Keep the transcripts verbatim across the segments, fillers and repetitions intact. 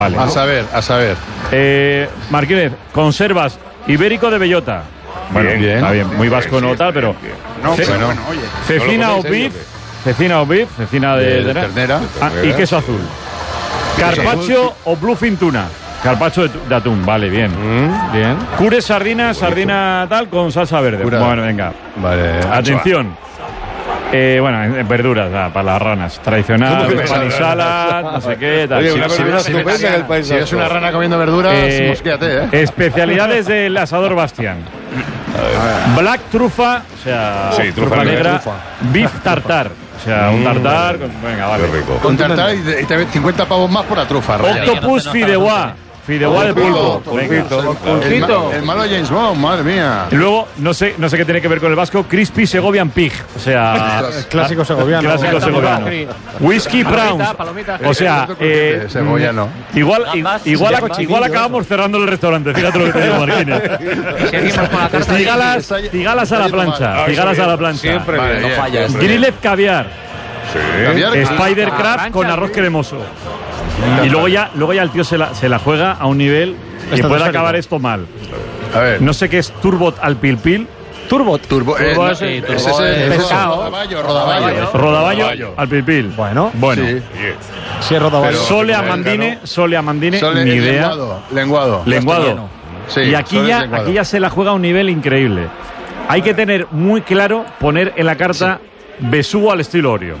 Vale. A saber, a saber. Eh, Martínez, conservas ibérico de bellota. Bueno, Bien, bien. Está bien, muy vasco Sí, no sí, tal, pero... bien, bien. No, Ce- bueno, oye. Cecina ¿No lo o coméis, beef, eh, cecina o beef, cecina de, De de- ternera. Ah, y queso azul. Carpaccio o bluefin tuna. Carpaccio de, tu- de atún, vale, bien. Bien. Cure sardina, sardina tal con salsa verde. Cura. Bueno, venga. Vale. Atención. Eh, bueno, en- en verduras, ah, para las ranas. Tradicional, ¿Cómo que pan y verduras? salad, no sé qué, tal. Oye, Sí, una sí, verdura sí, estupenda en el País Si eres Vasco. una rana comiendo verduras, Eh, mosquéate, ¿eh? Especialidades del asador Bastián. Black trufa, o sea, Sí, trufa negra. negra. Beef tartar, o sea, un tartar. con- venga, vale. Qué rico. Con tartar y, de- y te cincuenta pavos más por la trufa, Raya. Octopus fideuá. Fideuá de pulpo. Venga. El, ma- el malo James Bond, madre mía. Y luego, no sé, no sé qué tiene que ver con el vasco, Crispy Segovian Pig. O sea, Clásico segoviano. clásico segoviano. Whisky Browns. O sea, eh, Segoviano. igual, Gambas, igual, gambas. igual acabamos cerrando el restaurante. Fíjate lo que te digo, Martínez. Seguimos con la carta. Cigalas, cigalas a la plancha. Cigalas a la plancha. Siempre Vale, bien. no fallas. siempre. Grilled caviar. Caviar, Spider Ah, crab plancha, con arroz sí. cremoso. Y luego ya, luego ya el tío se la, se la juega a un nivel que puede acabar esto mal. A ver. No sé qué es turbot al pil pil. Turbot. Turbo, eh, Turbo no, es- eh, turbo ese es el- es pescado. Rodaballo, rodaballo. Rodaballo al pil pil. Bueno, Bueno. Sí. si es rodaballo. Pero- Sole a mandine, sole a mandine, Sole- ni idea. Lenguado. Lenguado. Lenguado. Sí, y aquí sole ya, lenguado. aquí ya se la juega a un nivel increíble. Hay que tener muy claro poner en la carta besugo al estilo Oreo.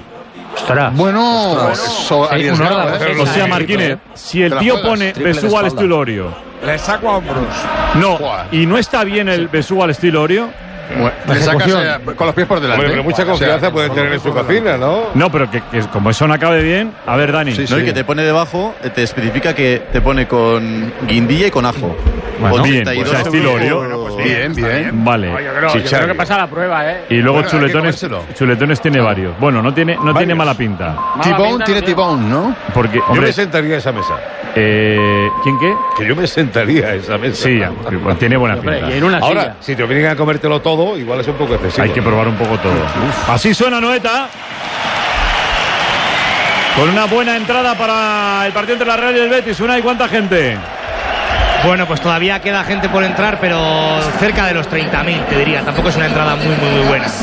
Bueno, eso Sí, arriesgado, una hora, ¿eh? O sea, sí, Martínez, si el Te la tío juegas. pone Triple de besugo al espalda. estilo Oreo, Le saco a hombros. no, Buah. y no está bien el besugo al estilo Oreo, Bueno, le sacas eh, con los pies por delante. Hombre, pero mucha O sea, confianza puede tener en su cocina, ¿no? no, pero que, que como eso no acabe bien, a ver, Dani. Sí, No, y que te pone debajo, eh, te especifica que te pone con guindilla y con ajo. Bueno, bien, ochenta y o dos sea, estilo euros. Oreo. Bueno, pues bien, bien. Vale. Yo creo, yo Chicharro. creo que pasa la prueba, ¿eh? Y luego Bueno, hay que chuletones, comérselo. chuletones tiene varios. Bueno, no tiene, no tiene mala pinta. Mala T-Bone pinta, tiene no T-Bone, ¿no? Porque, Yo hombre, me sentaría a esa mesa. eh, ¿quién qué? Que yo me sentaría a esa mesa. Sí, ya, pues tiene buena Hombre, pinta. y en una Ahora, silla. si te obligan a comértelo todo, igual es un poco excesivo. Hay que probar un poco todo. Así suena Noeta. Con una buena entrada para el partido entre la Real y el Betis. Una y cuánta gente. Bueno, pues todavía queda gente por entrar, pero cerca de los treinta mil, te diría. Tampoco es una entrada muy, muy, muy buena.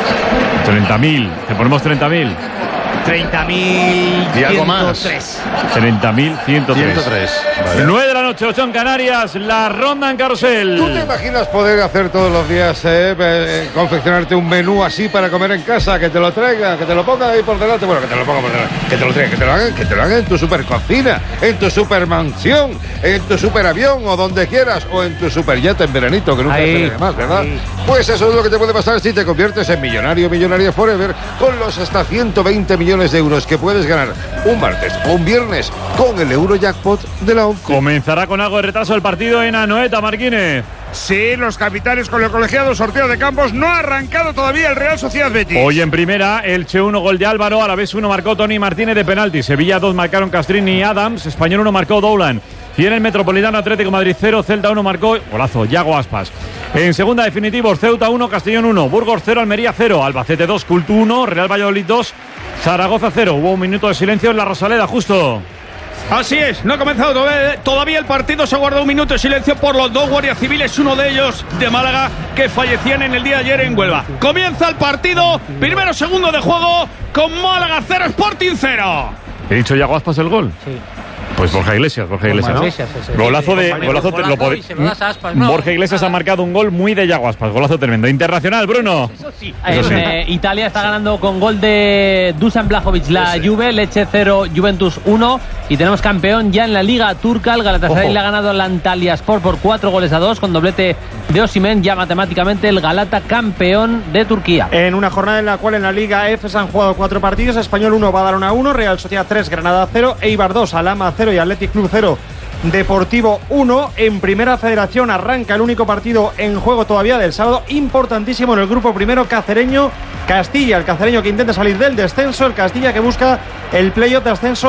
treinta mil. ¿Te ponemos treinta mil? treinta mil Y algo más. ciento tres. treinta mil ciento tres. ciento tres. Vale. nueve de la noche, ocho en Canarias. La ronda en carrusel. ¿Tú te imaginas poder hacer todos los días, eh, eh, confeccionarte un menú así para comer en casa, que te lo traigan, que te lo pongan ahí por delante? Bueno, que te lo pongan por delante, que te lo traigan, que te lo hagan, que te lo hagan en tu super cocina, en tu super mansión, en tu super avión o donde quieras, o en tu super yate en veranito, que nunca Ahí, se ve más, ¿verdad? ahí. Pues eso es lo que te puede pasar si te conviertes en millonario, millonaria forever, con los hasta ciento veinte millones de euros que puedes ganar un martes o un viernes con el Eurojackpot de la ONCE. Comenzará con algo de retraso el partido en Anoeta, Marquínez. Sí, los capitanes con el colegiado sorteo de campos. No ha arrancado todavía el Real Sociedad Betis. Hoy en primera, Elche uno, gol de Álvaro. A la vez uno marcó Tony Martínez de penalti. Sevilla dos marcaron Castrini y Adams. Español uno marcó Dowland. Y en el Metropolitano Atlético Madrid cero, Celta uno marcó, golazo, Yago Aspas. En segunda definitivos, Ceuta uno, Castellón uno, Burgos cero, Almería cero, Albacete dos, Cultu uno, Real Valladolid dos, Zaragoza cero. Hubo un minuto de silencio en la Rosaleda, justo. Así es, no ha comenzado todavía, todavía el partido. Se ha guardado un minuto de silencio por los dos guardias civiles, uno de ellos de Málaga, que fallecían en el día de ayer en Huelva. Comienza el partido, primero segundo de juego, con Málaga cero, Sporting cero. ¿He dicho Yago Aspas el gol? Sí. Pues Borja Iglesias, Borja Iglesias. Iglesias, ese. Golazo de. Compañero, Golazo, golazo lo pode- y se lo das a Aspas, ¿no? Borja Iglesias ha marcado un gol muy de Yago Aspas. Golazo tremendo. Internacional, Bruno. Eso sí. Eso sí. En, eh, Italia está ganando con gol de Dusan Blajovic la Juve, Lecce cero, Juventus uno. Y tenemos campeón ya en la Liga Turca. El Galatasaray Ojo. le ha ganado al Antalyaspor por cuatro goles a dos con doblete de Osimhen. Ya matemáticamente el Galata campeón de Turquía. En una jornada en la cual en la Liga F se han jugado cuatro partidos. Español uno, Badalona uno, Real Sociedad tres, Granada cero, Eibar dos, Alhama cero y Athletic Club cero. Deportivo uno. En Primera Federación arranca el único partido en juego todavía del sábado, importantísimo en el grupo primero, Cacereño Castilla, el cacereño que intenta salir del descenso, el Castilla que busca el playoff de ascenso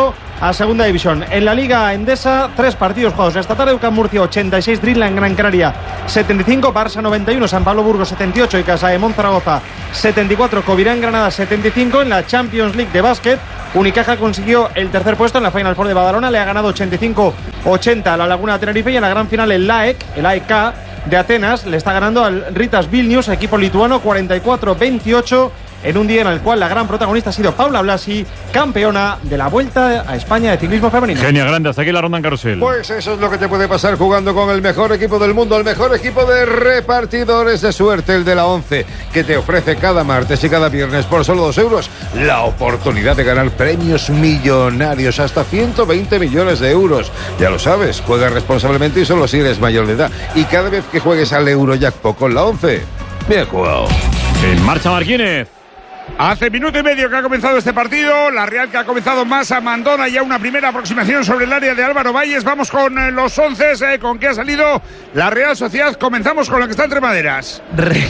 a Segunda División. En la Liga Endesa, tres partidos jugados esta tarde. UCAM Murcia ochenta y seis, Dreamland Gran Canaria setenta y cinco, Barça noventa y uno, San Pablo Burgos setenta y ocho y Casa de Monzaragoza setenta y cuatro, Covirán Granada setenta y cinco. En la Champions League de básquet, Unicaja consiguió el tercer puesto en la Final Four de Badalona, le ha ganado ochenta y cinco ochenta a la Laguna Tenerife, y en la gran final el L A E C, el A E K de Atenas, le está ganando al Ritas Vilnius, equipo lituano, cuarenta y cuatro veintiocho, en un día en el cual la gran protagonista ha sido Paula Blasi, campeona de la Vuelta a España de ciclismo femenino. Genia grande, hasta aquí la ronda en carrusel. Pues eso es lo que te puede pasar jugando con el mejor equipo del mundo, el mejor equipo de repartidores de suerte, el de la ONCE, que te ofrece cada martes y cada viernes por solo dos euros la oportunidad de ganar premios millonarios, hasta ciento veinte millones de euros. Ya lo sabes, juega responsablemente y solo si eres mayor de edad. Y cada vez que juegues al Eurojackpot con la ONCE, bien jugado. En marcha Marquínez. Hace minuto y medio que ha comenzado este partido, la Real que ha comenzado más a Mandona, ya una primera aproximación sobre el área de Álvaro Valles. Vamos con eh, los once, eh, con que ha salido la Real Sociedad. Comenzamos con lo que está entre maderas. Re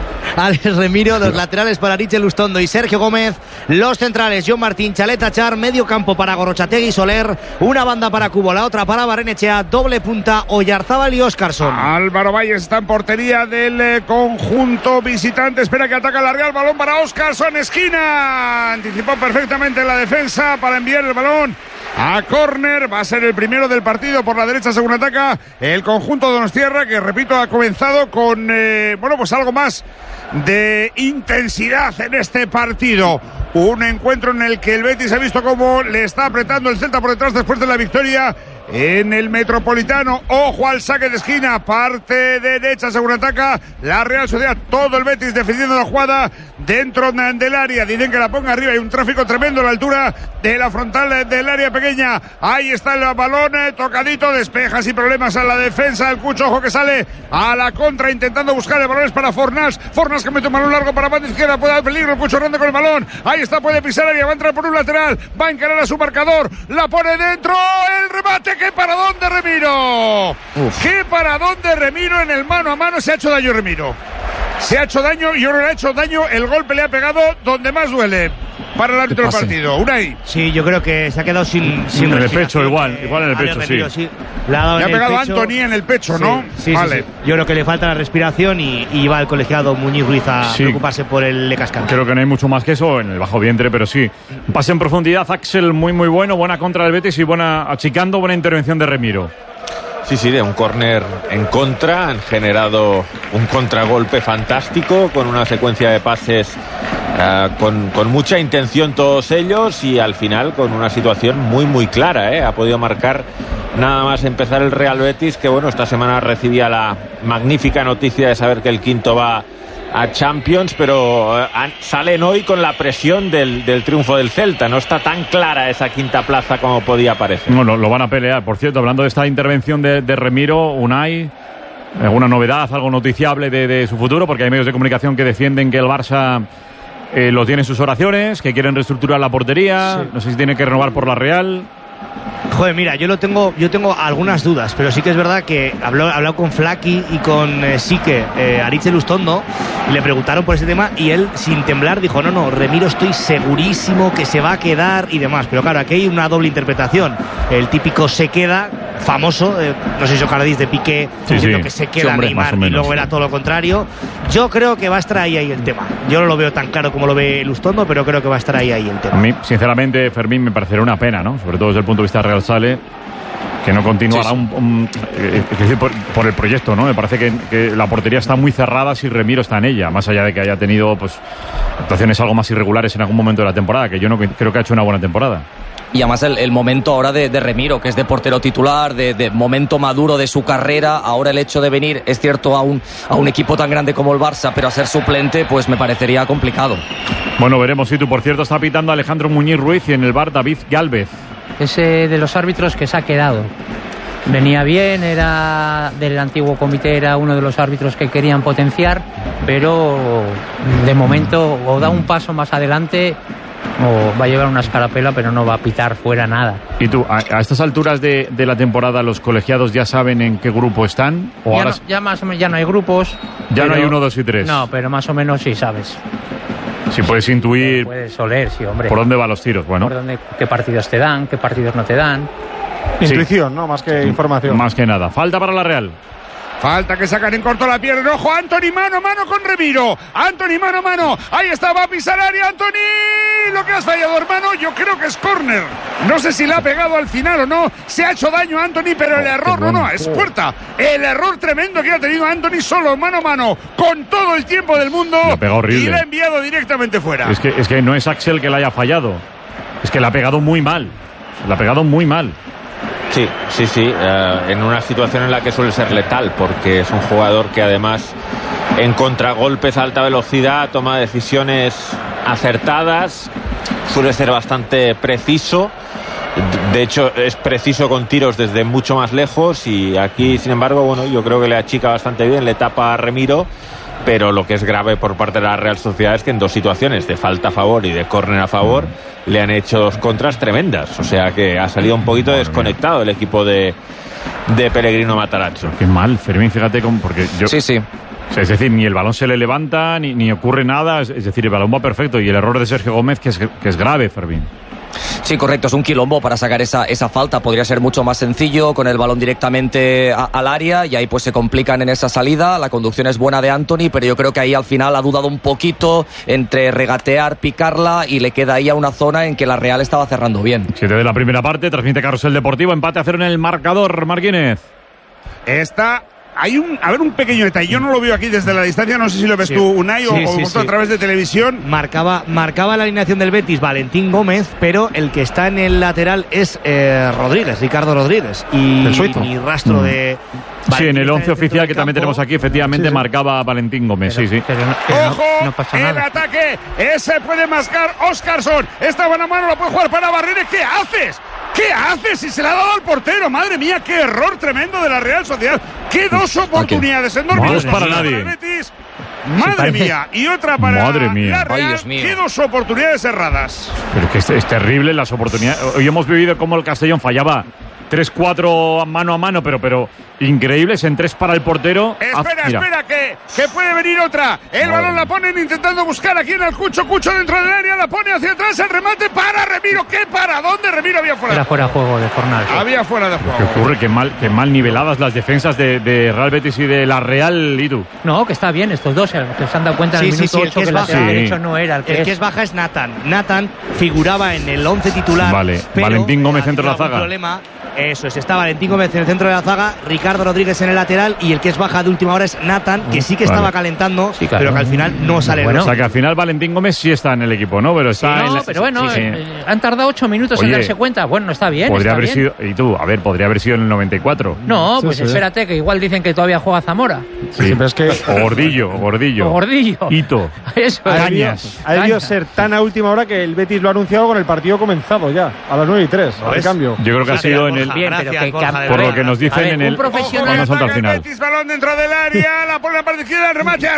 Alex Remiro, los laterales para Richel Lustondo y Sergio Gómez, los centrales John Martín, Chaleta Char, medio campo para Gorrochategui y Soler, una banda para Cubo, la otra para Barrenechea, doble punta Oyarzábal y Óscarson. Álvaro Valles está en portería del eh, conjunto visitante, espera que ataca la Real, balón para Óscarson, esquina, anticipó perfectamente la defensa para enviar el balón a córner, va a ser el primero del partido por la derecha según ataca el conjunto donostiarra, que repito ha comenzado con eh, bueno pues algo más de intensidad en este partido. Un encuentro en el que el Betis ha visto cómo le está apretando el Celta por detrás después de la victoria en el Metropolitano. Ojo al saque de esquina, parte derecha según ataca la Real Sociedad, todo el Betis defendiendo la jugada dentro del área. Dicen que la ponga arriba, hay un tráfico tremendo a la altura de la frontal del área pequeña. Ahí está el balón tocadito, despeja sin problemas a la defensa el Cucho. Ojo que sale a la contra intentando buscar el balón, es para Fornás. Fornás que mete un balón largo para banda izquierda, puede dar peligro el Cucho Hernández con el balón. Ahí está, puede pisar área, va a entrar por un lateral, va a encarar a su marcador, la pone dentro, el remate. ¡Qué paradón de Remiro! Uf. ¡Qué paradón de Remiro en el mano a mano! Se ha hecho daño Remiro. Se ha hecho daño y ahora le ha hecho daño. El golpe le ha pegado donde más duele para el árbitro del partido. Unai. Sí, yo creo que se ha quedado sin, sin en el pecho igual, igual en el pecho, Remiro, sí. sí. Le ha, dado le ha pegado a Anthony en el pecho, sí, ¿no? Sí, vale. Sí, sí. Yo creo que le falta la respiración y, y va el colegiado Muñiz Ruiz a sí. preocuparse por el Le Cascante. Creo que no hay mucho más que eso en el bajo vientre, pero sí. Pase en profundidad, Axel, muy muy bueno, buena contra del Betis y buena achicando, buena intervención de Remiro. Sí, sí, de un córner en contra, han generado un contragolpe fantástico con una secuencia de pases uh, con, con mucha intención todos ellos y al final con una situación muy muy clara, ¿eh? Ha podido marcar nada más empezar el Real Betis, que bueno, esta semana recibía la magnífica noticia de saber que el quinto va a Champions, pero uh, salen hoy con la presión del, del triunfo del Celta. No está tan clara esa quinta plaza como podía parecer. No, lo, lo van a pelear. Por cierto, hablando de esta intervención de, de Remiro, Unai, ¿alguna novedad, algo noticiable de, de su futuro? Porque hay medios de comunicación que defienden que el Barça eh, lo tiene en sus oraciones, que quieren reestructurar la portería, sí. No sé si tiene que renovar por la Real. Joder, mira, yo lo tengo, yo tengo algunas dudas, pero sí que es verdad que habló, hablado con Flaki y con eh, Sique, eh, Aritz Lustondo, y le preguntaron por ese tema y él sin temblar dijo, no, no, Remiro estoy segurísimo que se va a quedar y demás, pero claro, aquí hay una doble interpretación, el típico se queda, famoso, eh, no sé si os acordáis de Piqué, sí, diciendo sí. que se queda sí, hombre, Neymar menos, y luego sí. era todo lo contrario. Yo creo que va a estar ahí, ahí el tema, yo no lo veo tan claro como lo ve Lustondo, pero creo que va a estar ahí, ahí el tema. A mí, sinceramente, Fermín, me parecería una pena, ¿no? Sobre todo desde el punto de vista Real Sale, que no continuará sí, sí. Un, un, es decir, por, por el proyecto, ¿no? Me parece que, que la portería está muy cerrada si Remiro está en ella, más allá de que haya tenido pues actuaciones algo más irregulares en algún momento de la temporada, que yo no creo que ha hecho una buena temporada. Y además el, el momento ahora de, de Remiro, que es de portero titular, de, de momento maduro de su carrera, ahora el hecho de venir, es cierto, a un, a un equipo tan grande como el Barça, pero a ser suplente, pues me parecería complicado. Bueno, veremos si tú, por cierto, está pitando Alejandro Muñiz Ruiz y en el V A R David Gálvez. Ese de los árbitros que se ha quedado. Venía bien, era del antiguo comité, era uno de los árbitros que querían potenciar, pero de momento o da un paso más adelante o va a llevar una escarapela, pero no va a pitar fuera nada. ¿Y tú, a, a estas alturas de, de la temporada, los colegiados ya saben en qué grupo están? ¿O ya, ahora... no, ya más o menos ya no hay grupos. Ya pero... no hay uno, dos y tres. No, pero más o menos sí sabes. Si puedes intuir. Puedes oler, sí, hombre. ¿Por dónde van los tiros? Bueno. ¿Por dónde, qué partidos te dan, qué partidos no te dan? Intuición, ¿no? Más que información. Más que nada. Falta para la Real. Falta que sacan en corto la pierna. Ojo, Anthony, mano, mano con Remiro. Anthony, mano, mano. Ahí está, va a pisar área, Anthony. Lo que has fallado, hermano, yo creo que es córner. No sé si le ha pegado al final o no. Se ha hecho daño a Anthony, pero el error, no, no, es puerta. El error tremendo que ha tenido Anthony solo, mano a mano, con todo el tiempo del mundo. Le ha pegado horrible. Y le ha enviado directamente fuera. Es que, es que no es Axel que le haya fallado. Es que le ha pegado muy mal. Le ha pegado muy mal. Sí, sí, sí, eh, en una situación en la que suele ser letal, porque es un jugador que además en contragolpes a alta velocidad toma decisiones acertadas, suele ser bastante preciso, de hecho es preciso con tiros desde mucho más lejos, y aquí sin embargo, bueno, yo creo que le achica bastante bien, le tapa a Remiro. Pero lo que es grave por parte de la Real Sociedad es que en dos situaciones de falta a favor y de córner a favor le han hecho dos contras tremendas. O sea que ha salido un poquito desconectado el equipo de, de Pellegrino Matarazzo. Qué mal, Fermín, fíjate cómo... Porque yo, sí, sí. Es decir, ni el balón se le levanta, ni, ni ocurre nada. Es decir, el balón va perfecto. Y el error de Sergio Gómez, que es, que es grave, Fermín. Sí, correcto, es un quilombo para sacar esa, esa falta. Podría ser mucho más sencillo con el balón directamente a, al área, y ahí pues se complican en esa salida. La conducción es buena de Anthony, pero yo creo que ahí al final ha dudado un poquito entre regatear, picarla, y le queda ahí a una zona en que la Real estaba cerrando bien. Siete de la primera parte, transmite Carrusel Deportivo, empate a cero en el marcador, Marquínez. Está... Hay un, a ver, un pequeño detalle. Yo no lo veo aquí desde la distancia. No sé si lo ves sí. tú, Unai, sí, o, sí, o sí. a través de televisión. Marcaba, marcaba la alineación del Betis Valentín Gómez, pero el que está en el lateral es eh, Rodríguez, Ricardo Rodríguez. Y ni rastro mm. de... Sí, en el once oficial que también tenemos aquí, efectivamente, sí, sí. marcaba Valentín Gómez. Pero, sí, sí. Pero no, pero ¡ojo! No, no pasa el nada. ataque. Ese puede mascar Óscarson. Esta buena mano la puede jugar para Barrera. ¿Qué haces? ¿Qué haces? Si se la ha dado al portero. Madre mía, qué error tremendo de la Real Sociedad. Qué dos oportunidades enormes. No es para nadie. Betis. Madre mía. Y otra para Madre mía. la Real. Ay, Dios mío. Qué dos oportunidades erradas. Pero que es, es terrible las oportunidades. Hoy hemos vivido cómo el Castellón fallaba tres cuatro mano a mano, pero pero increíbles en tres para el portero. Espera, ah, espera, que, que puede venir otra. El balón la ponen intentando buscar aquí en el Cucho. Cucho dentro del área, la pone hacia atrás. El remate para Remiro. ¿Qué para? ¿Dónde Remiro había fuera? Era fuera de juego de Fornal. Había fuera de juego. ¿Qué ocurre? Qué mal, qué mal niveladas las defensas de, de Real Betis y de la Real, Idu. No, que está bien estos dos. Que se han dado cuenta en sí, el sí, minuto sí, ocho el que, que es el baja, lateral sí. derecho no era el que el es. que es baja es Nathan. Nathan figuraba en el once titular. Vale, pero Valentín Gómez centro de la zaga. Problema. Eso es, está Valentín Gómez en el centro de la zaga, Ricardo Rodríguez en el lateral, y el que es baja de última hora es Nathan, que sí que vale. estaba calentando, sí, claro. pero que al final no sale. Bueno. O sea que al final Valentín Gómez sí está en el equipo, ¿no? Pero está sí, no, en la... pero bueno, sí, sí. Eh, han tardado ocho minutos Oye, en darse cuenta. Bueno, está bien. Podría está haber bien. sido, y tú, a ver, podría haber sido en el noventa y cuatro. No, sí, pues sí, espérate, sí. que igual dicen que todavía juega Zamora. Sí, sí pero es que... O Gordillo, o Gordillo. O Gordillo. Hito. Eso. Cañas. Ha debido ser tan a última hora que el Betis lo ha anunciado con el partido comenzado ya, a las nueve y tres, al cambio. Yo creo que ha sido en el... Bien, pero que, por lo que nos dicen ver, en el... profesional Ojo, al final. Betis, balón dentro del área, la pone la parte izquierda, el remate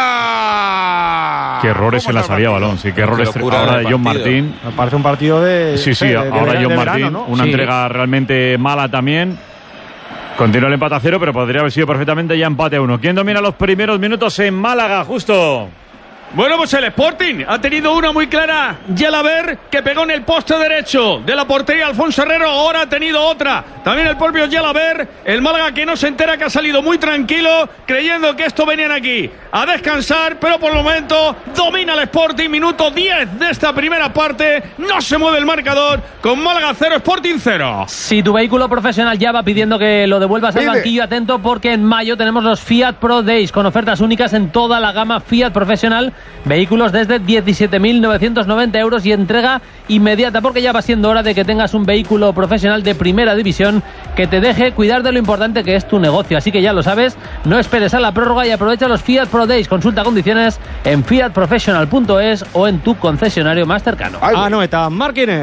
arriba. Qué errores en la salida de balón, sí, qué errores ahora de John Martín. Me parece un partido de... Sí, sí, de, ahora de, John de Martín, verano, ¿no? una sí. entrega realmente mala también. Continúa el empate a cero, pero podría haber sido perfectamente ya empate a uno. ¿Quién domina los primeros minutos en Málaga, justo? Bueno, pues el Sporting ha tenido una muy clara. Yelaber, que pegó en el poste derecho de la portería Alfonso Herrero. Ahora ha tenido otra. También el propio Yelaber. El Málaga que no se entera, que ha salido muy tranquilo, creyendo que esto venían aquí a descansar. Pero por el momento domina el Sporting. Minuto diez de esta primera parte. No se mueve el marcador. Con Málaga cero, Sporting cero. Si tu vehículo profesional ya va pidiendo que lo devuelvas al banquillo, atento, porque en mayo tenemos los Fiat Pro Days con ofertas únicas en toda la gama Fiat profesional. Vehículos desde diecisiete mil novecientos noventa euros y entrega inmediata, porque ya va siendo hora de que tengas un vehículo profesional de primera división que te deje cuidar de lo importante que es tu negocio. Así que ya lo sabes, no esperes a la prórroga y aprovecha los Fiat Pro Days. Consulta condiciones en fiat professional punto es o en tu concesionario más cercano. Ah, no, está Marquínez.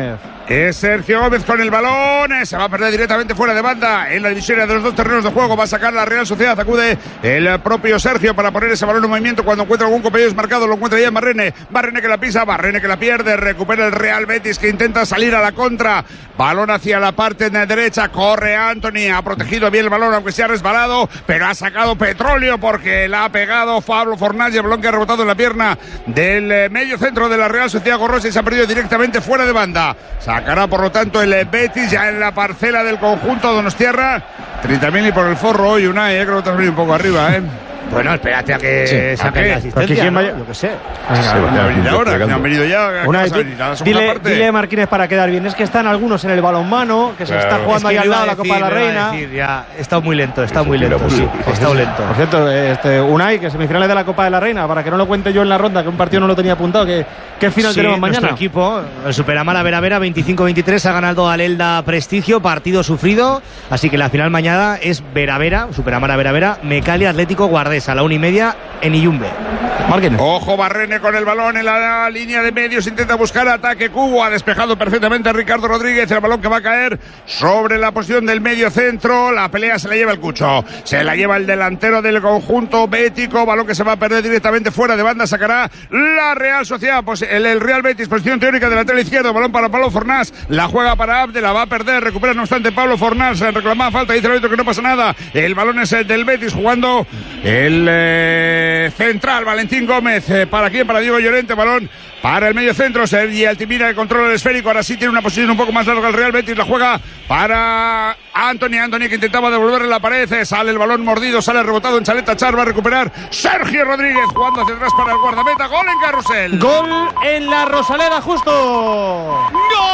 Es Sergio Gómez con el balón, se va a perder directamente fuera de banda en la división de los dos terrenos de juego. Va a sacar la Real Sociedad, acude el propio Sergio para poner ese balón en movimiento. Cuando encuentra algún compañero desmarcado, lo encuentra ya Barrene. Barrene que la pisa, Barrene que la pierde, recupera el Real Betis que intenta salir a la contra. Balón hacia la parte de derecha, corre Anthony, ha protegido bien el balón aunque se ha resbalado, pero ha sacado petróleo porque la ha pegado Pablo Fornals, el balón que ha rebotado en la pierna del medio centro de la Real Sociedad Gorrosa y se ha perdido directamente fuera de banda. Sacará por lo tanto el Betis ya en la parcela del conjunto donostiarra. treinta mil y por el forro hoy Unai, eh, creo que te has venido un poco arriba, ¿eh? Bueno, espérate a que sí, saque la asistencia, ¿no? Yo qué sé. ¿Me han venido ahora? ¿Me han venido ya? Una vez, dile, dile Marquínez para quedar bien. Es que están algunos en el balonmano, que claro. se está jugando es que ahí al lado la Copa de la Reina. Decir, ya, he estado muy lento, he estado muy lento. Sí, he estado lento. Por cierto, este, Unai, que semifinales de la Copa de la Reina, para que no lo cuente yo en la ronda, que un partido no lo tenía apuntado. ¿Qué, qué final sí, tenemos mañana? Nuestro equipo, el Superamara Vera Vera, veinticinco veintitrés, ha ganado al Elda Prestigio, partido sufrido. Así que la final mañana es Vera Vera, Superamara Vera Vera, Mecalia Atlético Guardés, a la una y media en Iyumbe. Marquen. Ojo Barrene con el balón en la línea de medios, intenta buscar ataque. Cubo ha despejado perfectamente a Ricardo Rodríguez, el balón que va a caer sobre la posición del medio centro. La pelea se la lleva el Cucho, se la lleva el delantero del conjunto bético, balón que se va a perder directamente fuera de banda. Sacará la Real Sociedad, pues el, el Real Betis, posición teórica del lateral izquierdo, balón para Pablo Fornals, la juega para Abde, la va a perder, recupera no obstante Pablo Fornals, reclamaba falta, dice el árbitro que no pasa nada. El balón es el del Betis, jugando el eh, central Valentín Gómez, eh, ¿para quién? Para Diego Llorente, balón para el medio centro, Sergi Altimira que controla el esférico, ahora sí tiene una posición un poco más larga el Real Betis, la juega para Anthony, Anthony que intentaba devolverle la pared, sale el balón mordido, sale rebotado en Chaleta Char, va a recuperar Sergio Rodríguez, jugando hacia atrás para el guardameta, gol en Carrusel. Gol en la Rosaleda, justo. ¡Gol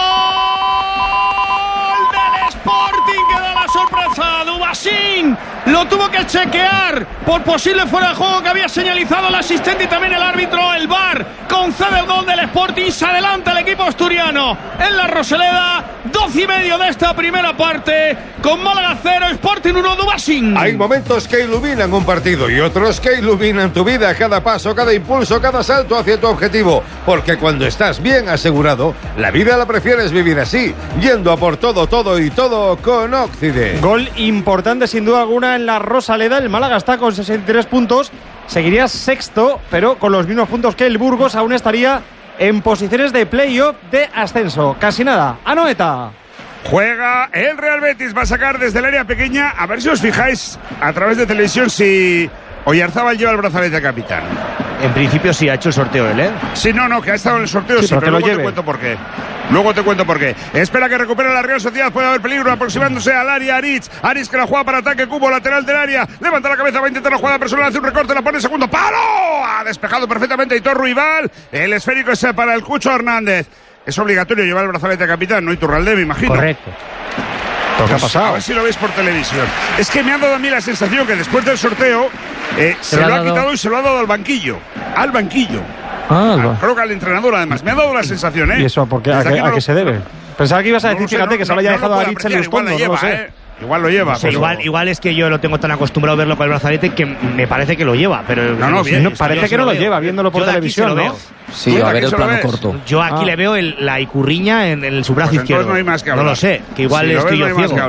del Sporting que da la sorpresa! Dubasín lo tuvo que chequear por posible fuera de juego que había señalizado el asistente y también el árbitro. El V A R concede el gol del Sporting, se adelanta el equipo asturiano en la Rosaleda, doce y medio de esta primera parte, con Málaga cero, Sporting uno, Dubasín. Hay momentos que iluminan un partido y otros que iluminan tu vida, cada paso, cada impulso, cada salto hacia tu objetivo, porque cuando estás bien asegurado, la vida la prefieres vivir así, yendo a por todo, todo y todo con Occident. Gol importante sin duda alguna en la Rosaleda. El Málaga está con sesenta y tres puntos, seguiría sexto, pero con los mismos puntos que el Burgos aún estaría en posiciones de playoff de ascenso. Casi nada. Anoeta. Juega el Real Betis, va a sacar desde el área pequeña, a ver si os fijáis a través de televisión si Oyarzábal lleva el brazalete de capitán. En principio sí ha hecho el sorteo él, ¿eh? Sí, no, no, que ha estado en el sorteo, sí, sí, pero, pero luego te cuento por qué. Luego te cuento por qué. Espera que recupere la Real Sociedad, puede haber peligro aproximándose al área. Aritz, Aritz que la juega para ataque, Cubo lateral del área, levanta la cabeza, va a intentar la jugada personal, hace un recorte, la pone en segundo palo, ha despejado perfectamente Hitor Ruibal, el esférico es para el Cucho Hernández. Es obligatorio llevar el brazalete de capitán, ¿no? Iturralde, me imagino. Correcto. Pues ¿qué ha pasado? A ver si lo veis por televisión. Es que me ha dado a mí la sensación que después del sorteo eh, se, se lo ha dado... quitado y se lo ha dado al banquillo. Al banquillo. Ah, ah, creo que al entrenador además. Me ha dado la sensación, ¿eh? ¿Y eso por qué? ¿A, qué, a qué se debe? Pensaba que ibas a decir, no, fíjate, no, que se lo haya no, dejado no a Aritz en los fondos, no lo sé. ¿eh? Igual lo lleva. Sí, pero... igual, igual es que yo lo tengo tan acostumbrado a verlo con el brazalete que me parece que lo lleva, pero no, no, bien, no parece que no lo, lo lleva viéndolo por televisión, ¿no? Sí, a ver el plano corto. Yo aquí ah. le veo el, la icurriña en, en su brazo pues izquierdo. No hay más que hablar. No lo sé, que igual si estoy yo no ciego.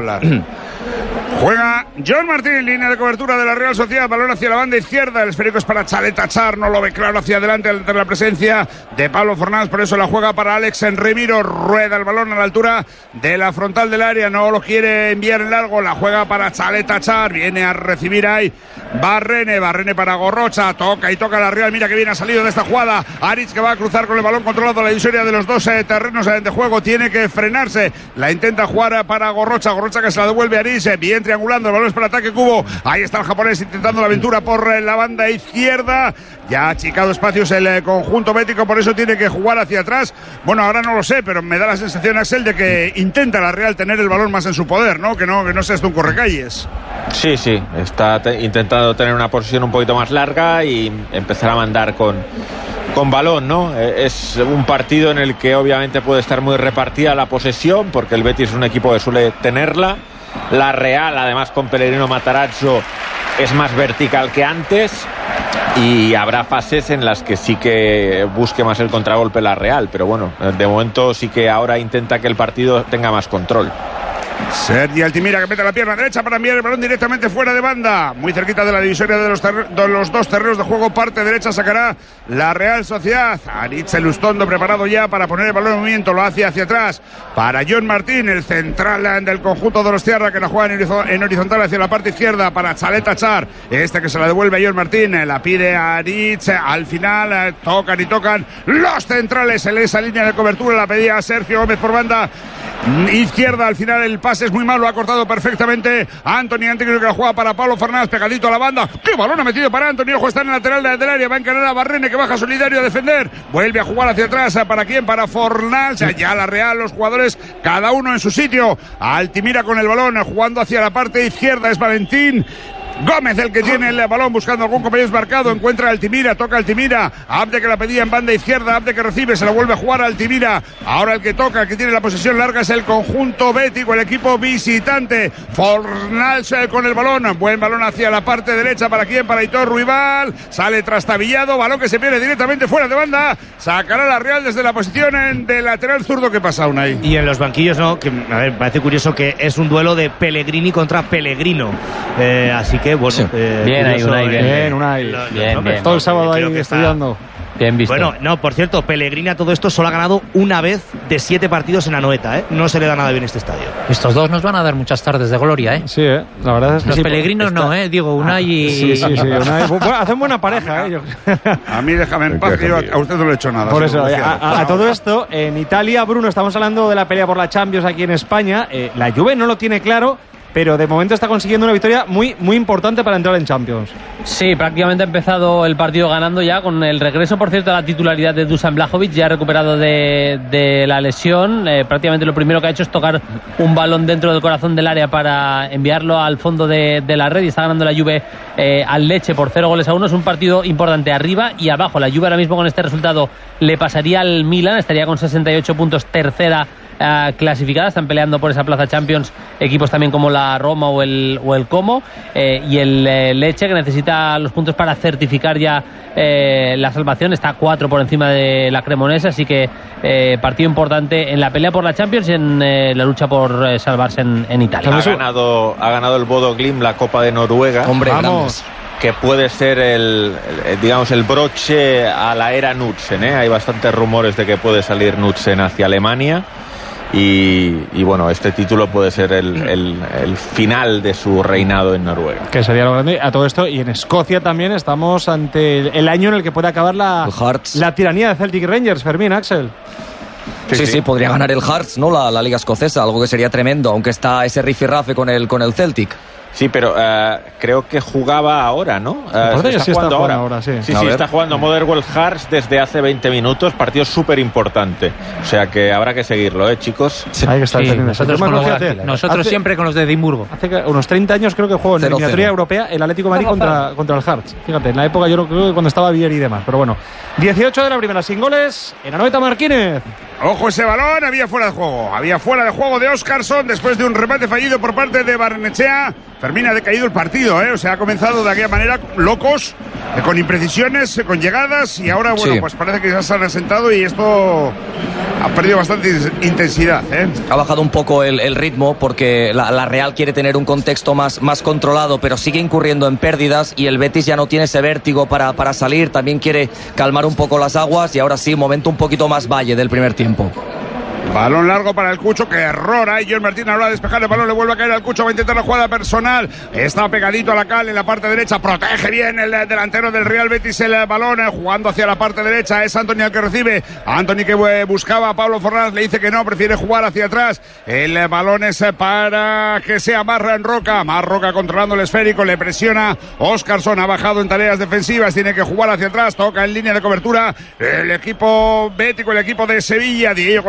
Juega John Martín en línea de cobertura de la Real Sociedad, balón hacia la banda izquierda, el esférico es para Chaleta Char, no lo ve claro hacia adelante ante la presencia de Pablo Fornals, por eso la juega para Alex Enremiro, rueda el balón a la altura de la frontal del área, no lo quiere enviar en largo, la juega para Chaleta Char, viene a recibir ahí Barrene, Barrene para Gorrocha, toca y toca la Real, mira que bien ha salido de esta jugada, Aritz que va a cruzar con el balón controlado, la divisoria de los dos eh, terrenos de juego, tiene que frenarse, la intenta jugar para Gorrocha, Gorrocha que se la devuelve a Aritz, eh, bien triangulando, el balón es para ataque Cubo, ahí está el japonés intentando la aventura por eh, la banda izquierda, ya ha achicado espacios el eh, conjunto bético, por eso tiene que jugar hacia atrás, bueno ahora no lo sé, pero me da la sensación Axel de que intenta la Real tener el balón más en su poder, ¿no? Que no, que no sea esto un correcalles. Sí, sí, está te- intentando tener una posición un poquito más larga y empezar a mandar con, con balón, ¿no? Es un partido en el que obviamente puede estar muy repartida la posesión, porque el Betis es un equipo que suele tenerla. La Real, además con Pellegrino Matarazzo, es más vertical que antes, y habrá fases en las que sí que busque más el contragolpe la Real, pero bueno, de momento sí que ahora intenta que el partido tenga más control. Sergi Altimira, que mete la pierna derecha para enviar el balón directamente fuera de banda, muy cerquita de la divisoria de los, de los dos terrenos de juego. Parte derecha sacará la Real Sociedad. Aritz Elustondo preparado ya para poner el balón en movimiento, lo hace hacia atrás para John Martín, el central del conjunto de los Tierra, que la juega en horizontal hacia la parte izquierda para Chaleta Char, este que se la devuelve a John Martín, la pide a Aritz. Al final tocan y tocan los centrales en esa línea de cobertura, la pedía Sergio Gómez por banda izquierda. Al final el pase es muy malo, ha cortado perfectamente a Anthony Antigua, que la juega para Pablo Fernández, pegadito a la banda. ¡Qué balón ha metido para Anthony! Ojo, está en el lateral del área, va a encarar a Barrene, que baja solidario a defender, vuelve a jugar hacia atrás. ¿Para quién? Para Fornals. Ya la Real, los jugadores cada uno en su sitio. Altimira con el balón, jugando hacia la parte izquierda, es Valentín Gómez el que tiene el balón, buscando algún compañero desmarcado. Encuentra a Altimira, toca a Altimira. Abde, que la pedía en banda izquierda, Abde que recibe, se la vuelve a jugar a Altimira. Ahora el que toca, el que tiene la posesión larga es el conjunto bético, el equipo visitante. Fornals con el balón, buen balón hacia la parte derecha. ¿Para quién? Para Aitor Ruibal. Sale trastabillado, balón que se pierde directamente fuera de banda. Sacará la Real desde la posición de lateral zurdo. ¿Qué pasa, Unai? Y en los banquillos, no, que a ver, parece curioso que es un duelo de Pellegrini contra Pellegrino. Eh, así que que bueno, sí. eh, bien ahí, Unai, bien, bien, Unai. Lo, bien, bien, todo el sábado ahí estudiando. Bien visto. Bueno, no, por cierto, Pellegrini a todo esto solo ha ganado una vez de siete partidos en Anoeta, ¿eh? No se le da nada bien este estadio. Estos dos nos van a dar muchas tardes de gloria, ¿eh? Sí, ¿eh? La verdad es que los sí, Pellegrinos está... no, ¿eh? Digo, Unai y... Sí, sí, sí, Unai. Bueno, hacen buena pareja, ¿eh? A mí déjame en paz, que yo a usted no le he hecho nada. Por eso, a, a, a todo esto, en Italia, Bruno, estamos hablando de la pelea por la Champions aquí en España. Eh, la Juve no lo tiene claro, pero de momento está consiguiendo una victoria muy, muy importante para entrar en Champions. Sí, prácticamente ha empezado el partido ganando ya, con el regreso, por cierto, a la titularidad de Dusan Vlahovic, ya recuperado de, de la lesión. Eh, prácticamente lo primero que ha hecho es tocar un balón dentro del corazón del área para enviarlo al fondo de, de la red, y está ganando la Juve eh, al Lecce por cero goles a uno. Es un partido importante arriba y abajo. La Juve ahora mismo con este resultado le pasaría al Milan, estaría con sesenta y ocho puntos, tercera Uh, clasificada. Están peleando por esa plaza Champions equipos también como la Roma o el, o el Como, eh, y el eh, Lecce, que necesita los puntos para certificar ya eh, la salvación, está a cuatro por encima de la Cremonese, así que eh, partido importante en la pelea por la Champions y en eh, la lucha por eh, salvarse en, en Italia. Ha ganado, ha ganado el Bodo Glimt la Copa de Noruega. Hombre, vamos, que puede ser el, el, digamos, el broche a la era Knudsen, ¿eh? Hay bastantes rumores de que puede salir Knudsen hacia Alemania. Y, y bueno, este título puede ser el, el, el final de su reinado en Noruega. Que sería lo grande. A todo esto, y en Escocia también estamos ante el, el año en el que puede acabar la, la tiranía de Celtic Rangers. Fermín, Axel. Sí, sí, sí, podría ganar el Hearts, ¿no? La, la liga escocesa, algo que sería tremendo, aunque está ese rifirrafe con el, con el Celtic. Sí, pero uh, creo que jugaba ahora, ¿no? Uh, está, sí está jugando jugando ahora. ahora sí, sí, sí está jugando Motherwell Hearts desde hace veinte minutos. Partido súper importante. O sea que habrá que seguirlo, ¿eh, chicos? Sí, hay que estar sí, nosotros con los, hace, nosotros hace, siempre con los de Edimburgo. Hace unos treinta años creo que juego en la eliminatoria europea el Atlético de Madrid contra, contra el Hearts. Fíjate, en la época yo creo que cuando estaba Vieri y demás. Pero bueno, dieciocho de la primera sin goles en Anoeta Martínez. Ojo ese balón, había fuera de juego. Había fuera de juego de Óscarsson después de un remate fallido por parte de Barrenechea. Fermín, ha decaído el partido, ¿eh? O sea, ha comenzado de aquella manera locos, eh, con imprecisiones, eh, con llegadas, y ahora, bueno, sí, pues parece que ya se han asentado y esto ha perdido bastante intensidad, ¿eh? Ha bajado un poco el, el ritmo porque la, la Real quiere tener un contexto más, más controlado, pero sigue incurriendo en pérdidas y el Betis ya no tiene ese vértigo para, para salir, también quiere calmar un poco las aguas y ahora sí, momento un poquito más valle del primer tiempo. Balón largo para el Cucho, que error ahí. John Martín ahora a despejar el balón, le vuelve a caer al Cucho, va a intentar la jugada personal. Está pegadito a la cal en la parte derecha, protege bien el delantero del Real Betis el balón, jugando hacia la parte derecha. Es Anthony el que recibe. Anthony que buscaba a Pablo Fornals, le dice que no, prefiere jugar hacia atrás. El balón es para que sea Marran Roca. Marroca controlando el esférico, le presiona. Óscarsson ha bajado en tareas defensivas, tiene que jugar hacia atrás, toca en línea de cobertura el equipo bético, el equipo de Sevilla. Diego Llorente con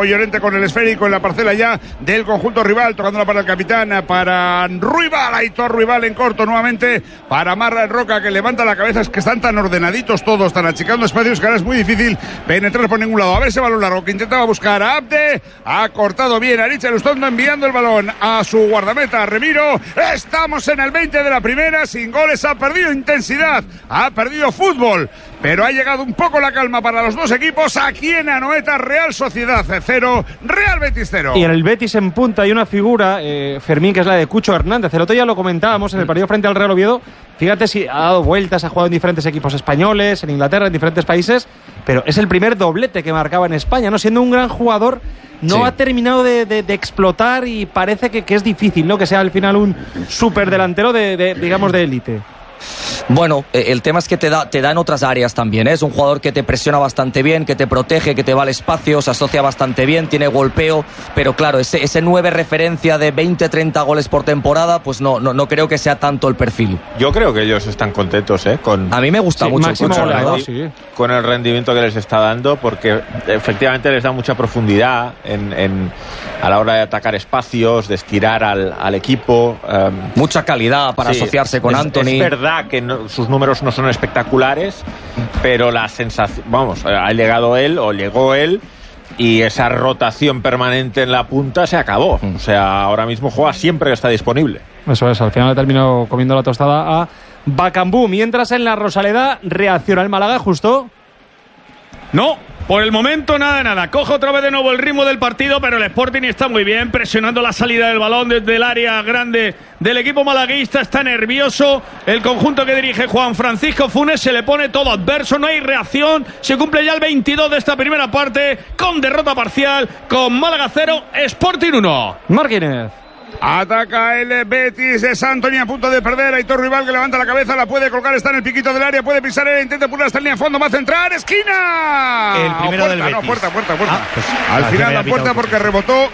con el esférico en la parcela ya del conjunto rival, tocándola para el capitán, para Ruibal, Aitor Ruibal en corto nuevamente, para Marra Roca, que levanta la cabeza. Es que están tan ordenaditos todos, tan achicando espacios, que ahora es muy difícil penetrar por ningún lado. A ver ese balón largo que intentaba buscar a Abde, ha cortado bien Aritz Elustondo, enviando el balón a su guardameta, Remiro. Estamos en el veinte de la primera, sin goles, ha perdido intensidad, ha perdido fútbol, pero ha llegado un poco la calma para los dos equipos. Aquí en Anoeta, Real Sociedad cero, Real Betis cero. Y en el Betis en punta hay una figura, eh, Fermín, que es la de Cucho Hernández. El otro día lo comentábamos en el partido frente al Real Oviedo. Fíjate si ha dado vueltas, ha jugado en diferentes equipos españoles, en Inglaterra, en diferentes países, pero es el primer doblete que marcaba en España, ¿no? Siendo un gran jugador, no sí. ha terminado de, de, de explotar, y parece que, que es difícil, ¿no? Que sea al final un superdelantero de, de, digamos, de élite. Bueno, el tema es que te da, te da en otras áreas también, ¿eh? Es un jugador que te presiona bastante bien, que te protege, que te va al espacio, se asocia bastante bien, tiene golpeo, pero claro, ese, ese nueve referencia de veinte, treinta goles por temporada, pues no, no, no creo que sea tanto el perfil. Yo creo que ellos están contentos, ¿eh? Con, a mí me gusta sí, mucho máximo Cucho, goleador, sí. Con el rendimiento que les está dando, porque efectivamente les da mucha profundidad en, en, a la hora de atacar espacios, de estirar al, al equipo. Um, mucha calidad para sí, asociarse con es, Anthony. Es verdad que no, sus números no son espectaculares, pero la sensación, vamos, ha llegado él o llegó él y esa rotación permanente en la punta se acabó. O sea, ahora mismo juega siempre que está disponible. Eso es, al final le terminó comiendo la tostada a Bacambú. Mientras en la Rosaleda reacciona el Málaga, justo. No, por el momento nada de nada. Coge otra vez de nuevo el ritmo del partido, pero el Sporting está muy bien, presionando la salida del balón desde el área grande del equipo malaguista. Está nervioso el conjunto que dirige Juan Francisco Funes, se le pone todo adverso, no hay reacción. Se cumple ya el veintidós de esta primera parte, con derrota parcial, con Málaga cero, Sporting uno. Martínez. Ataca el Betis, es Anthony a punto de perder. Aitor Rival, que levanta la cabeza, la puede colocar, está en el piquito del área, puede pisar, él intenta pulir hasta el línea de fondo, va a centrar, esquina. El primero puerta, del Betis. No, puerta, puerta, puerta. Ah, pues, Al final la puerta pitado. porque rebotó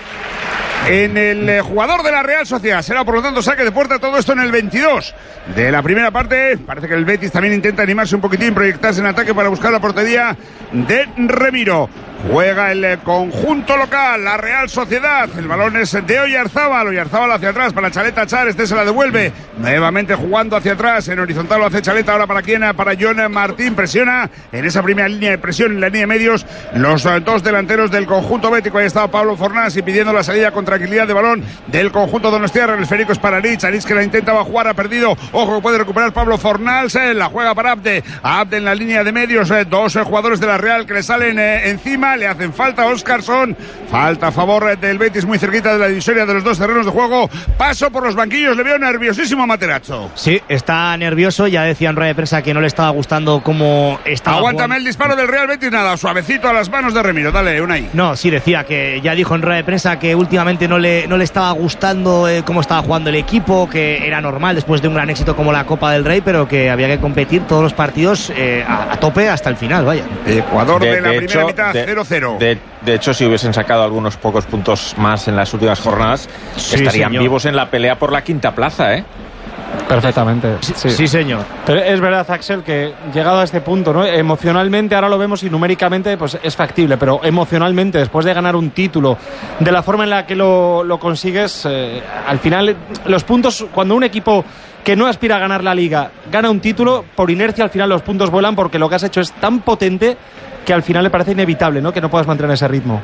en el eh, jugador de la Real Sociedad. Será por lo tanto saque de puerta, todo esto en el veintidós de la primera parte. Parece que el Betis también intenta animarse un poquitín, proyectarse en ataque para buscar la portería de Remiro. Juega el eh, conjunto local, la Real Sociedad. El balón es de Oyarzábal. Oyarzábal hacia atrás para Chaleta Char. Este se la devuelve. Nuevamente jugando hacia atrás. En horizontal lo hace Chaleta. Ahora para quién? Para John Martín. Presiona en esa primera línea de presión, en la línea de medios, los eh, dos delanteros del conjunto bético. Ahí está Pablo Fornás y pidiendo la salida con tranquilidad de balón del conjunto donostiarra. El esférico es para Aritz. Aritz que la intentaba jugar, ha perdido. Ojo que puede recuperar Pablo Fornals. Eh, la juega para Abde. Abde en la línea de medios. Eh, dos eh, jugadores de la Real que le salen eh, encima. Le hacen falta a Óscarson. Falta a favor del Betis, muy cerquita de la divisoria de los dos terrenos de juego. Paso por los banquillos. Le veo nerviosísimo a Materazzo. Sí, está nervioso. Ya decía en rueda de prensa que no le estaba gustando cómo estaba. Aguántame jugando. El disparo del Real Betis. Nada, suavecito a las manos de Remiro. Dale, Unai. No, sí, decía que ya dijo en rueda de prensa que últimamente no le, no le estaba gustando eh, cómo estaba jugando el equipo, que era normal después de un gran éxito como la Copa del Rey, pero que había que competir todos los partidos eh, a, a tope hasta el final, vaya. Ecuador de, de la de primera hecho, mitad, cero cero. De, de hecho, si hubiesen sacado algunos pocos puntos más en las últimas jornadas, sí, estarían señor. vivos en la pelea por la quinta plaza, ¿eh? Perfectamente. Sí, sí. sí, señor. Pero es verdad, Axel, que llegado a este punto, ¿no? Emocionalmente, ahora lo vemos y numéricamente pues es factible, pero emocionalmente, después de ganar un título, de la forma en la que lo, lo consigues, eh, al final, los puntos, cuando un equipo que no aspira a ganar la Liga gana un título, por inercia al final los puntos vuelan, porque lo que has hecho es tan potente que al final le parece inevitable, ¿no? Que no puedas mantener ese ritmo.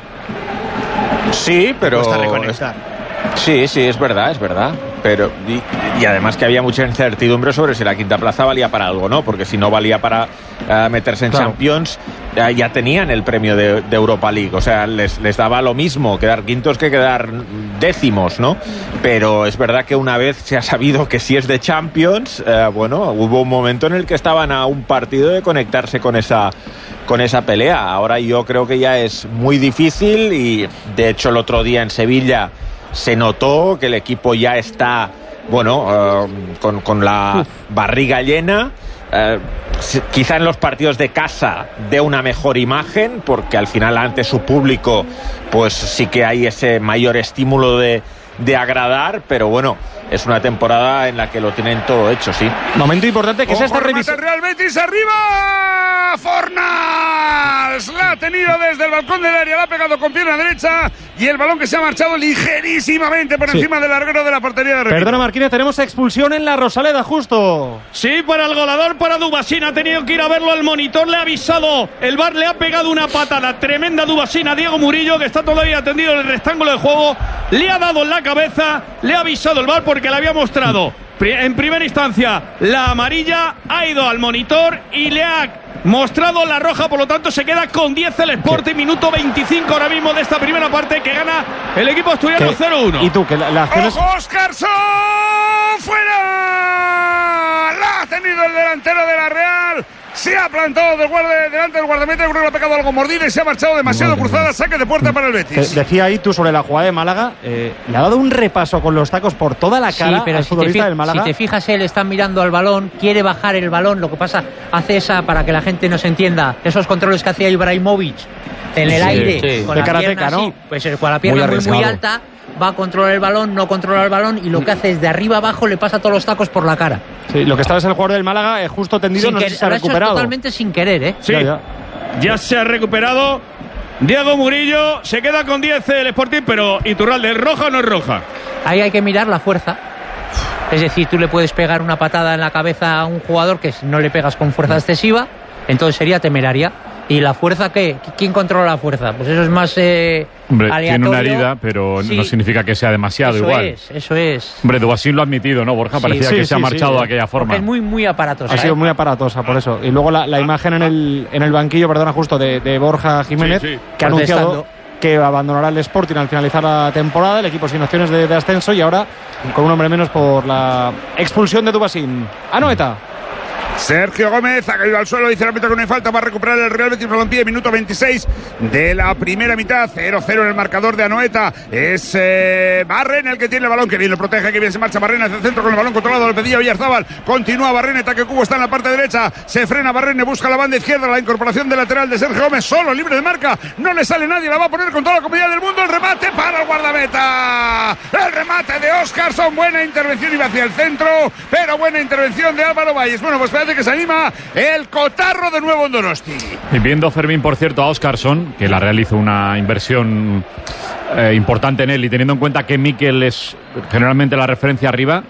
Sí, pero... Cuesta reconectar. Sí, sí, es verdad, es verdad. Pero y, y además que había mucha incertidumbre sobre si la quinta plaza valía para algo, ¿no? Porque si no valía para uh, meterse en claro. Champions, uh, ya tenían el premio de, de Europa League. O sea, les, les daba lo mismo quedar quintos que quedar décimos, ¿no? Pero es verdad que una vez se ha sabido que si es de Champions, uh, bueno, hubo un momento en el que estaban a un partido de conectarse con esa, con esa pelea. Ahora yo creo que ya es muy difícil y, de hecho, el otro día en Sevilla se notó que el equipo ya está, bueno, uh, con, con la Uf. barriga llena. Uh, quizá en los partidos de casa dé una mejor imagen, porque al final ante su público pues sí que hay ese mayor estímulo de, de agradar, pero bueno, es una temporada en la que lo tienen todo hecho, sí. Momento importante que es esta revisión. Real Betis arriba. Fornals la ha tenido desde el balcón del área, la ha pegado con pierna derecha y el balón que se ha marchado ligerísimamente por sí. encima del larguero de la portería de Remiro. Perdona, Marquínez, tenemos expulsión en la Rosaleda, justo. Sí, para el goleador, para Dubasín. Ha tenido que ir a verlo al monitor, le ha avisado. El V A R le ha pegado una patada tremenda a Dubasín, a Diego Murillo, que está todavía atendido en el rectángulo de juego. Le ha dado en la cabeza, le ha avisado el V A R porque le había mostrado en primera instancia la amarilla, ha ido al monitor y le ha mostrado la roja, por lo tanto se queda con diez el Sporting, minuto veinticinco ahora mismo de esta primera parte que gana el equipo asturiano cero uno. ¿Y tú? Que la, la acción es... ¡Ojo, Óscarson! ¡Fuera! La ha tenido el delantero de la Real. Se ha plantado del guardia, delante del guardameta. Creo que le ha pegado algo mordida y se ha marchado demasiado Madre cruzada. Saque de puerta para el Betis. Decía ahí tú sobre la jugada de Málaga. Eh, le ha dado un repaso con los tacos por toda la cara sí, pero al si futbolista te del Málaga. Si te fijas, él está mirando al balón, quiere bajar el balón. Lo que pasa, hace esa, para que la gente nos entienda, esos controles que hacía Ibrahimovic en el sí, aire, sí. con de la karateca, pierna ¿no? así, pues con la pierna muy, muy, muy alta, va a controlar el balón, no controla el balón y lo que hace es de arriba abajo le pasa todos los tacos por la cara. Sí, lo que estaba es el jugador del Málaga, eh, justo tendido, sin no que, sé si se ha recuperado. Totalmente sin querer, ¿eh? Sí, ya, ya. ya se ha recuperado. Diego Murillo se queda con diez el Sporting, pero Iturralde, ¿es roja o no es roja? Ahí hay que mirar la fuerza. Es decir, tú le puedes pegar una patada en la cabeza a un jugador que no le pegas con fuerza excesiva, entonces sería temeraria. ¿Y la fuerza qué? ¿Quién controla la fuerza? Pues eso es más eh, Hombre, aleatorio. tiene una herida, pero sí. no significa que sea demasiado eso igual. Eso es, eso es. Hombre, Dubasín lo ha admitido, ¿no, Borja? Sí. Parecía Sí, que sí, se ha marchado sí, de aquella forma. Porque es muy, muy aparatosa. Ha sido ¿eh? muy aparatosa, por eso. Y luego la, la imagen en el, en el banquillo, perdona, justo, de, de Borja Jiménez, sí, sí. que ha anunciado que abandonará el Sporting al finalizar la temporada, el equipo sin opciones de, de ascenso y ahora con un hombre menos por la expulsión de Dubasín. Anoeta. Sergio Gómez ha caído al suelo, dice el árbitro que no hay falta para recuperar el Real Betis Balompié, minuto veintiséis de la primera mitad, cero cero en el marcador de Anoeta. Es eh, Barren el que tiene el balón, que bien lo protege, que bien se marcha Barren hacia el centro con el balón controlado, lo pedía Villarzábal, continúa Barren, ataque Cubo está en la parte derecha, se frena Barren, busca la banda izquierda, la incorporación de lateral de Sergio Gómez, solo libre de marca, no le sale nadie, la va a poner con toda la comodidad del mundo, el remate para el guardameta, el remate de Óscarson, buena intervención, iba hacia el centro, pero buena intervención de Álvaro Valles. Bueno, pues parece que se anima el cotarro de nuevo en Donosti. Y viendo Fermín, por cierto, a Óscarson, que la Real hizo una inversión eh, importante en él, y teniendo en cuenta que Mikel es generalmente la referencia arriba,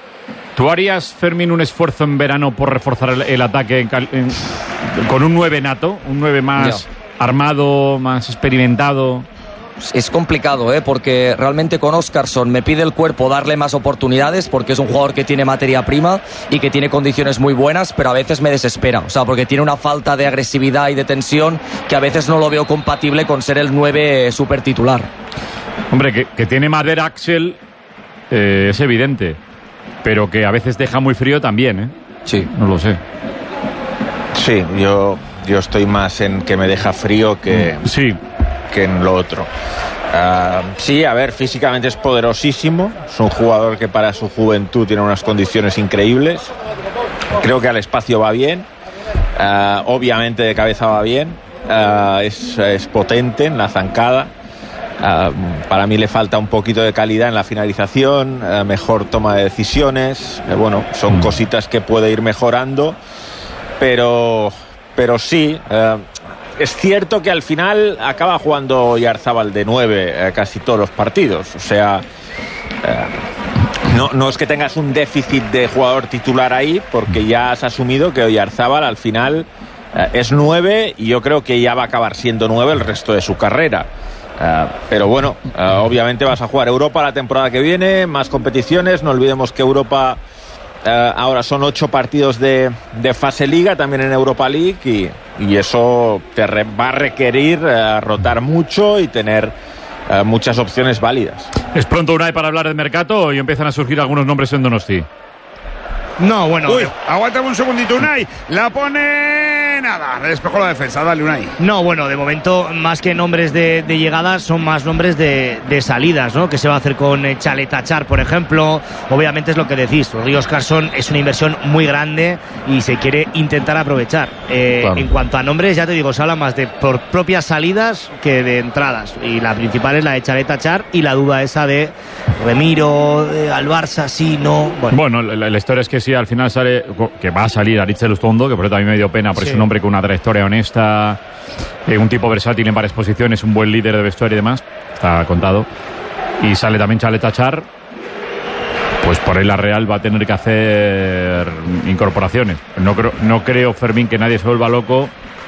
¿tú harías, Fermín, un esfuerzo en verano por reforzar el, el ataque en, en, con un nueve nato, un nueve más no. armado, más experimentado? Es complicado, ¿eh? Porque realmente con Óscarson me pide el cuerpo darle más oportunidades porque es un jugador que tiene materia prima y que tiene condiciones muy buenas, pero a veces me desespera, o sea, porque tiene una falta de agresividad y de tensión que a veces no lo veo compatible con ser el nueve super titular. Hombre, que, que tiene madera Axel eh, es evidente, pero que a veces deja muy frío también, ¿eh? Sí. No lo sé. Sí, yo, yo estoy más en que me deja frío que... Sí. que en lo otro. Uh, sí, a ver, físicamente es poderosísimo, es un jugador que para su juventud tiene unas condiciones increíbles, creo que al espacio va bien, uh, obviamente de cabeza va bien, uh, es, es potente en la zancada, uh, para mí le falta un poquito de calidad en la finalización, uh, mejor toma de decisiones, uh, bueno, son mm. cositas que puede ir mejorando, pero, pero sí... Uh, Es cierto que al final acaba jugando Oyarzábal de nueve eh, casi todos los partidos. O sea, eh, no, no es que tengas un déficit de jugador titular ahí, porque ya has asumido que Oyarzábal al final eh, es nueve y yo creo que ya va a acabar siendo nueve el resto de su carrera. Uh, pero bueno, uh, obviamente vas a jugar Europa la temporada que viene, más competiciones. No olvidemos que Europa... Uh, ahora son ocho partidos de, de fase liga, también en Europa League, y, y eso te re, va a requerir uh, rotar mucho y tener uh, muchas opciones válidas. ¿Es pronto, Unai, para hablar del mercado y empiezan a surgir algunos nombres en Donosti? No, bueno. Uy, aguántame un segundito, Unai. La pone viene nada. Le despejó la defensa. Dale, Unai. No, bueno, de momento, más que nombres de, de llegadas, son más nombres de, de salidas, ¿no? Que se va a hacer con eh, Chaletachar, por ejemplo. Obviamente es lo que decís. Rodrigo Oscarson es una inversión muy grande y se quiere intentar aprovechar. Eh, claro. En cuanto a nombres, ya te digo, se habla más de por propias salidas que de entradas. Y la principal es la de Chaletachar y la duda esa de Remiro, de al Barça, sí, no. Bueno, bueno la, la historia es que sí, al final sale, que va a salir Aritz Elustondo, que por eso también me dio pena, porque sí. Es un hombre con una trayectoria honesta, eh, un tipo versátil en varias posiciones, un buen líder de vestuario y demás, está contado. Y sale también Chaletachar, pues por ahí la Real va a tener que hacer incorporaciones. No creo, no creo, Fermín, que nadie se vuelva loco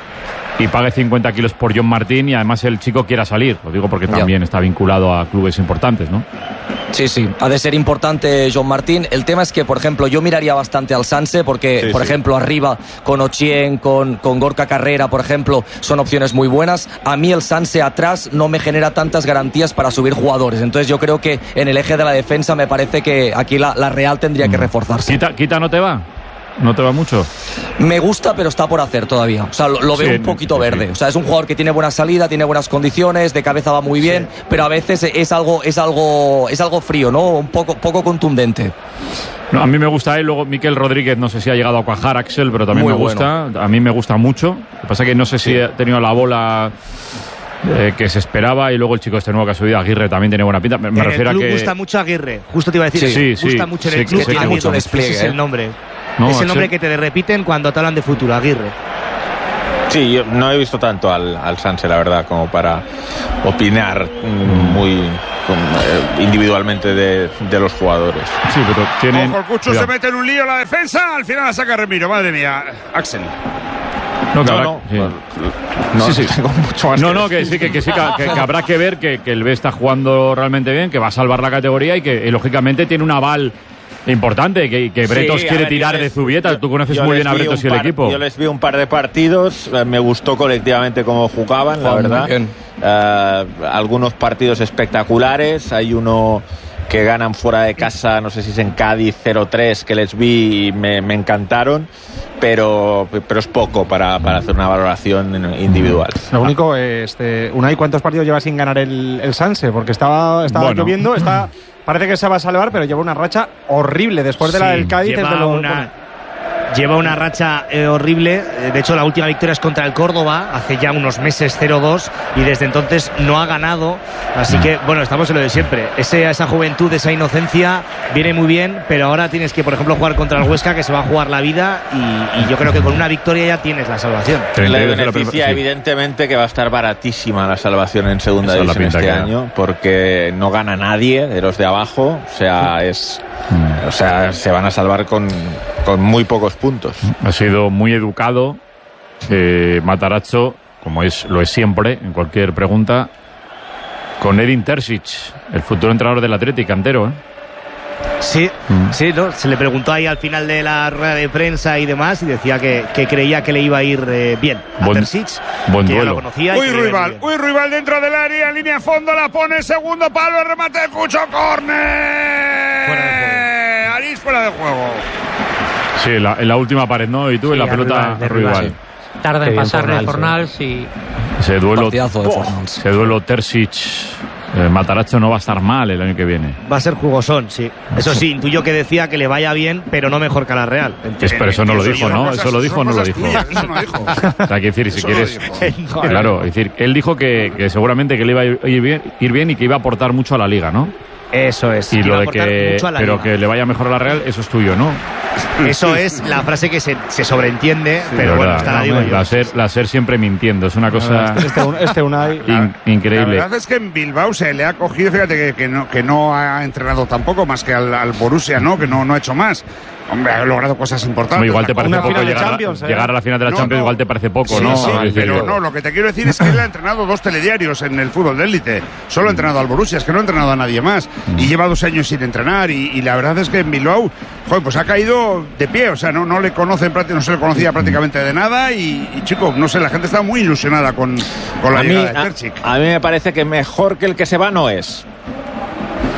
y pague cincuenta kilos por John Martín y además el chico quiera salir. Lo digo porque también ya. Está vinculado a clubes importantes, ¿no? Sí, sí, ha de ser importante John Martín. El tema es que, por ejemplo, yo miraría bastante al Sanse porque, sí, por sí. ejemplo, arriba con Ochien, con, con Gorka Carrera, por ejemplo, son opciones muy buenas. A mí el Sanse atrás no me genera tantas garantías para subir jugadores. Entonces yo creo que en el eje de la defensa me parece que aquí la, la Real tendría que reforzarse. ¿Quita, quita no te va? ¿No te va mucho? Me gusta, pero está por hacer todavía. O sea, lo, lo veo sí, un poquito sí, verde. Sí. O sea, es un jugador que tiene buena salida, tiene buenas condiciones, de cabeza va muy bien, sí. Pero a veces es algo, es algo, es algo frío, ¿no? Un poco, poco contundente. No, a mí me gusta él. Luego Miquel Rodríguez, no sé si ha llegado a cuajar, Axel, pero también muy me gusta. Bueno. A mí me gusta mucho. Lo que pasa es que no sé si sí. ha tenido la bola Eh, que se esperaba, y luego el chico este nuevo que ha subido, Aguirre, también tiene buena pinta. Me, me refiero a que... gusta mucho Aguirre, justo te iba a decir, sí, eso. Sí, gusta sí, mucho en sí, el club, sí, tiene sí, mucho despliegue. Ese es el nombre. No, es el nombre Axel. que te repiten cuando te hablan de futuro, Aguirre. Sí, yo no he visto tanto al, al Sanse, la verdad, como para opinar muy como, individualmente de, de los jugadores. Sí, pero tienen... Ojo, el Cucho se mete en un lío en la defensa, al final la saca Remiro, madre mía. Axel. No, que no, habrá, no, sí. no, sí, sí. tengo mucho más no, que no, que sí, que, que sí, que, que habrá que ver que, que el B está jugando realmente bien, que va a salvar la categoría y que, y, lógicamente, tiene un aval importante, que, que Bretos sí, quiere ver, tirar les, de Zubieta. Yo, Tú conoces muy bien a Bretos y el par, equipo. Yo les vi un par de partidos, me gustó colectivamente cómo jugaban, la verdad. Uh, algunos partidos espectaculares, hay uno que ganan fuera de casa, no sé si es en Cádiz, cero tres, que les vi y me, me encantaron, pero, pero es poco para, para hacer una valoración individual. Lo único, este, Unai, ¿cuántos partidos lleva sin ganar el, el Sanse? Porque estaba, estaba bueno. lloviendo, está, parece que se va a salvar, pero lleva una racha horrible después de sí, la del Cádiz. Lleva, desde lo, una, bueno. lleva una racha eh, horrible. De hecho, la última victoria es contra el Córdoba, hace ya unos meses, cero dos, y desde entonces no ha ganado. Así que, bueno, estamos en lo de siempre. Ese, esa juventud, esa inocencia viene muy bien, pero ahora tienes que, por ejemplo, jugar contra el Huesca, que se va a jugar la vida, y, y yo creo que con una victoria ya tienes la salvación. Le beneficia, evidentemente, que va a estar baratísima la salvación en segunda Esa división este año, porque no gana nadie de los de abajo. O sea, es, o sea, se van a salvar con, con muy pocos puntos. Ha sido muy educado eh, Matarazzo, como es lo es siempre en cualquier pregunta, con Edin Terzic, el futuro entrenador del Athletic, cantero, ¿eh? Sí, mm. sí, ¿no? Se le preguntó ahí al final de la rueda de prensa y demás, y decía que, que creía que le iba a ir eh, bien a buen, Terzic, buen que duelo. ya lo conocía. Uy, rival, uy, rival dentro del área, línea a fondo, la pone, segundo palo, el remate de Cucho, córner. Fuera de juego. Arís fuera de juego. Sí, en la, en la última pared, ¿no? Y tú sí, en la pelota rival. rival. Sí. Tarda en pasar de Fornals y... Ese duelo, de Fornals. Ese duelo Terzic... Eh, Matarazzo no va a estar mal el año que viene. Va a ser jugosón, sí. Eso sí, intuyo que decía que le vaya bien, pero no mejor que a la Real. Es, pero eso no lo dijo, ¿no? Eso lo dijo o no lo dijo. Eso no dijo. O sea, que decir, si quieres... Claro, es decir, él dijo que, que seguramente que le iba a ir bien, ir bien y que iba a aportar mucho a la Liga, ¿no? Eso es. Y lo de que, pero que le vaya mejor a la Real, eso es tuyo, ¿no? Eso es la frase que se, se sobreentiende, sí, pero bueno, está la digo yo. La ser, la ser siempre mintiendo, es una cosa este, este Unai, in, increíble. La verdad es que en Bilbao se le ha cogido, fíjate que, que, no, que no ha entrenado tampoco más que al, al Borussia, ¿no? Que no, no ha hecho más. Hombre, ha logrado cosas importantes. No, igual te parece poco llegar, Champions, a, ¿eh? llegar a la final de la no, Champions, no. igual te parece poco, sí, ¿no? Sí, decir, pero no, lo que te quiero decir es que él ha entrenado dos telediarios en el fútbol de élite. Solo ha entrenado al Borussia, es que no ha entrenado a nadie más. Mm. Y lleva dos años sin entrenar. Y, y la verdad es que en Bilbao, joder, pues ha caído de pie. O sea, no, no le conocen, no se le conocía prácticamente de nada. Y, y chico, no sé, la gente está muy ilusionada con, con la a llegada mí, de Terzic. A, a mí me parece que mejor que el que se va no es.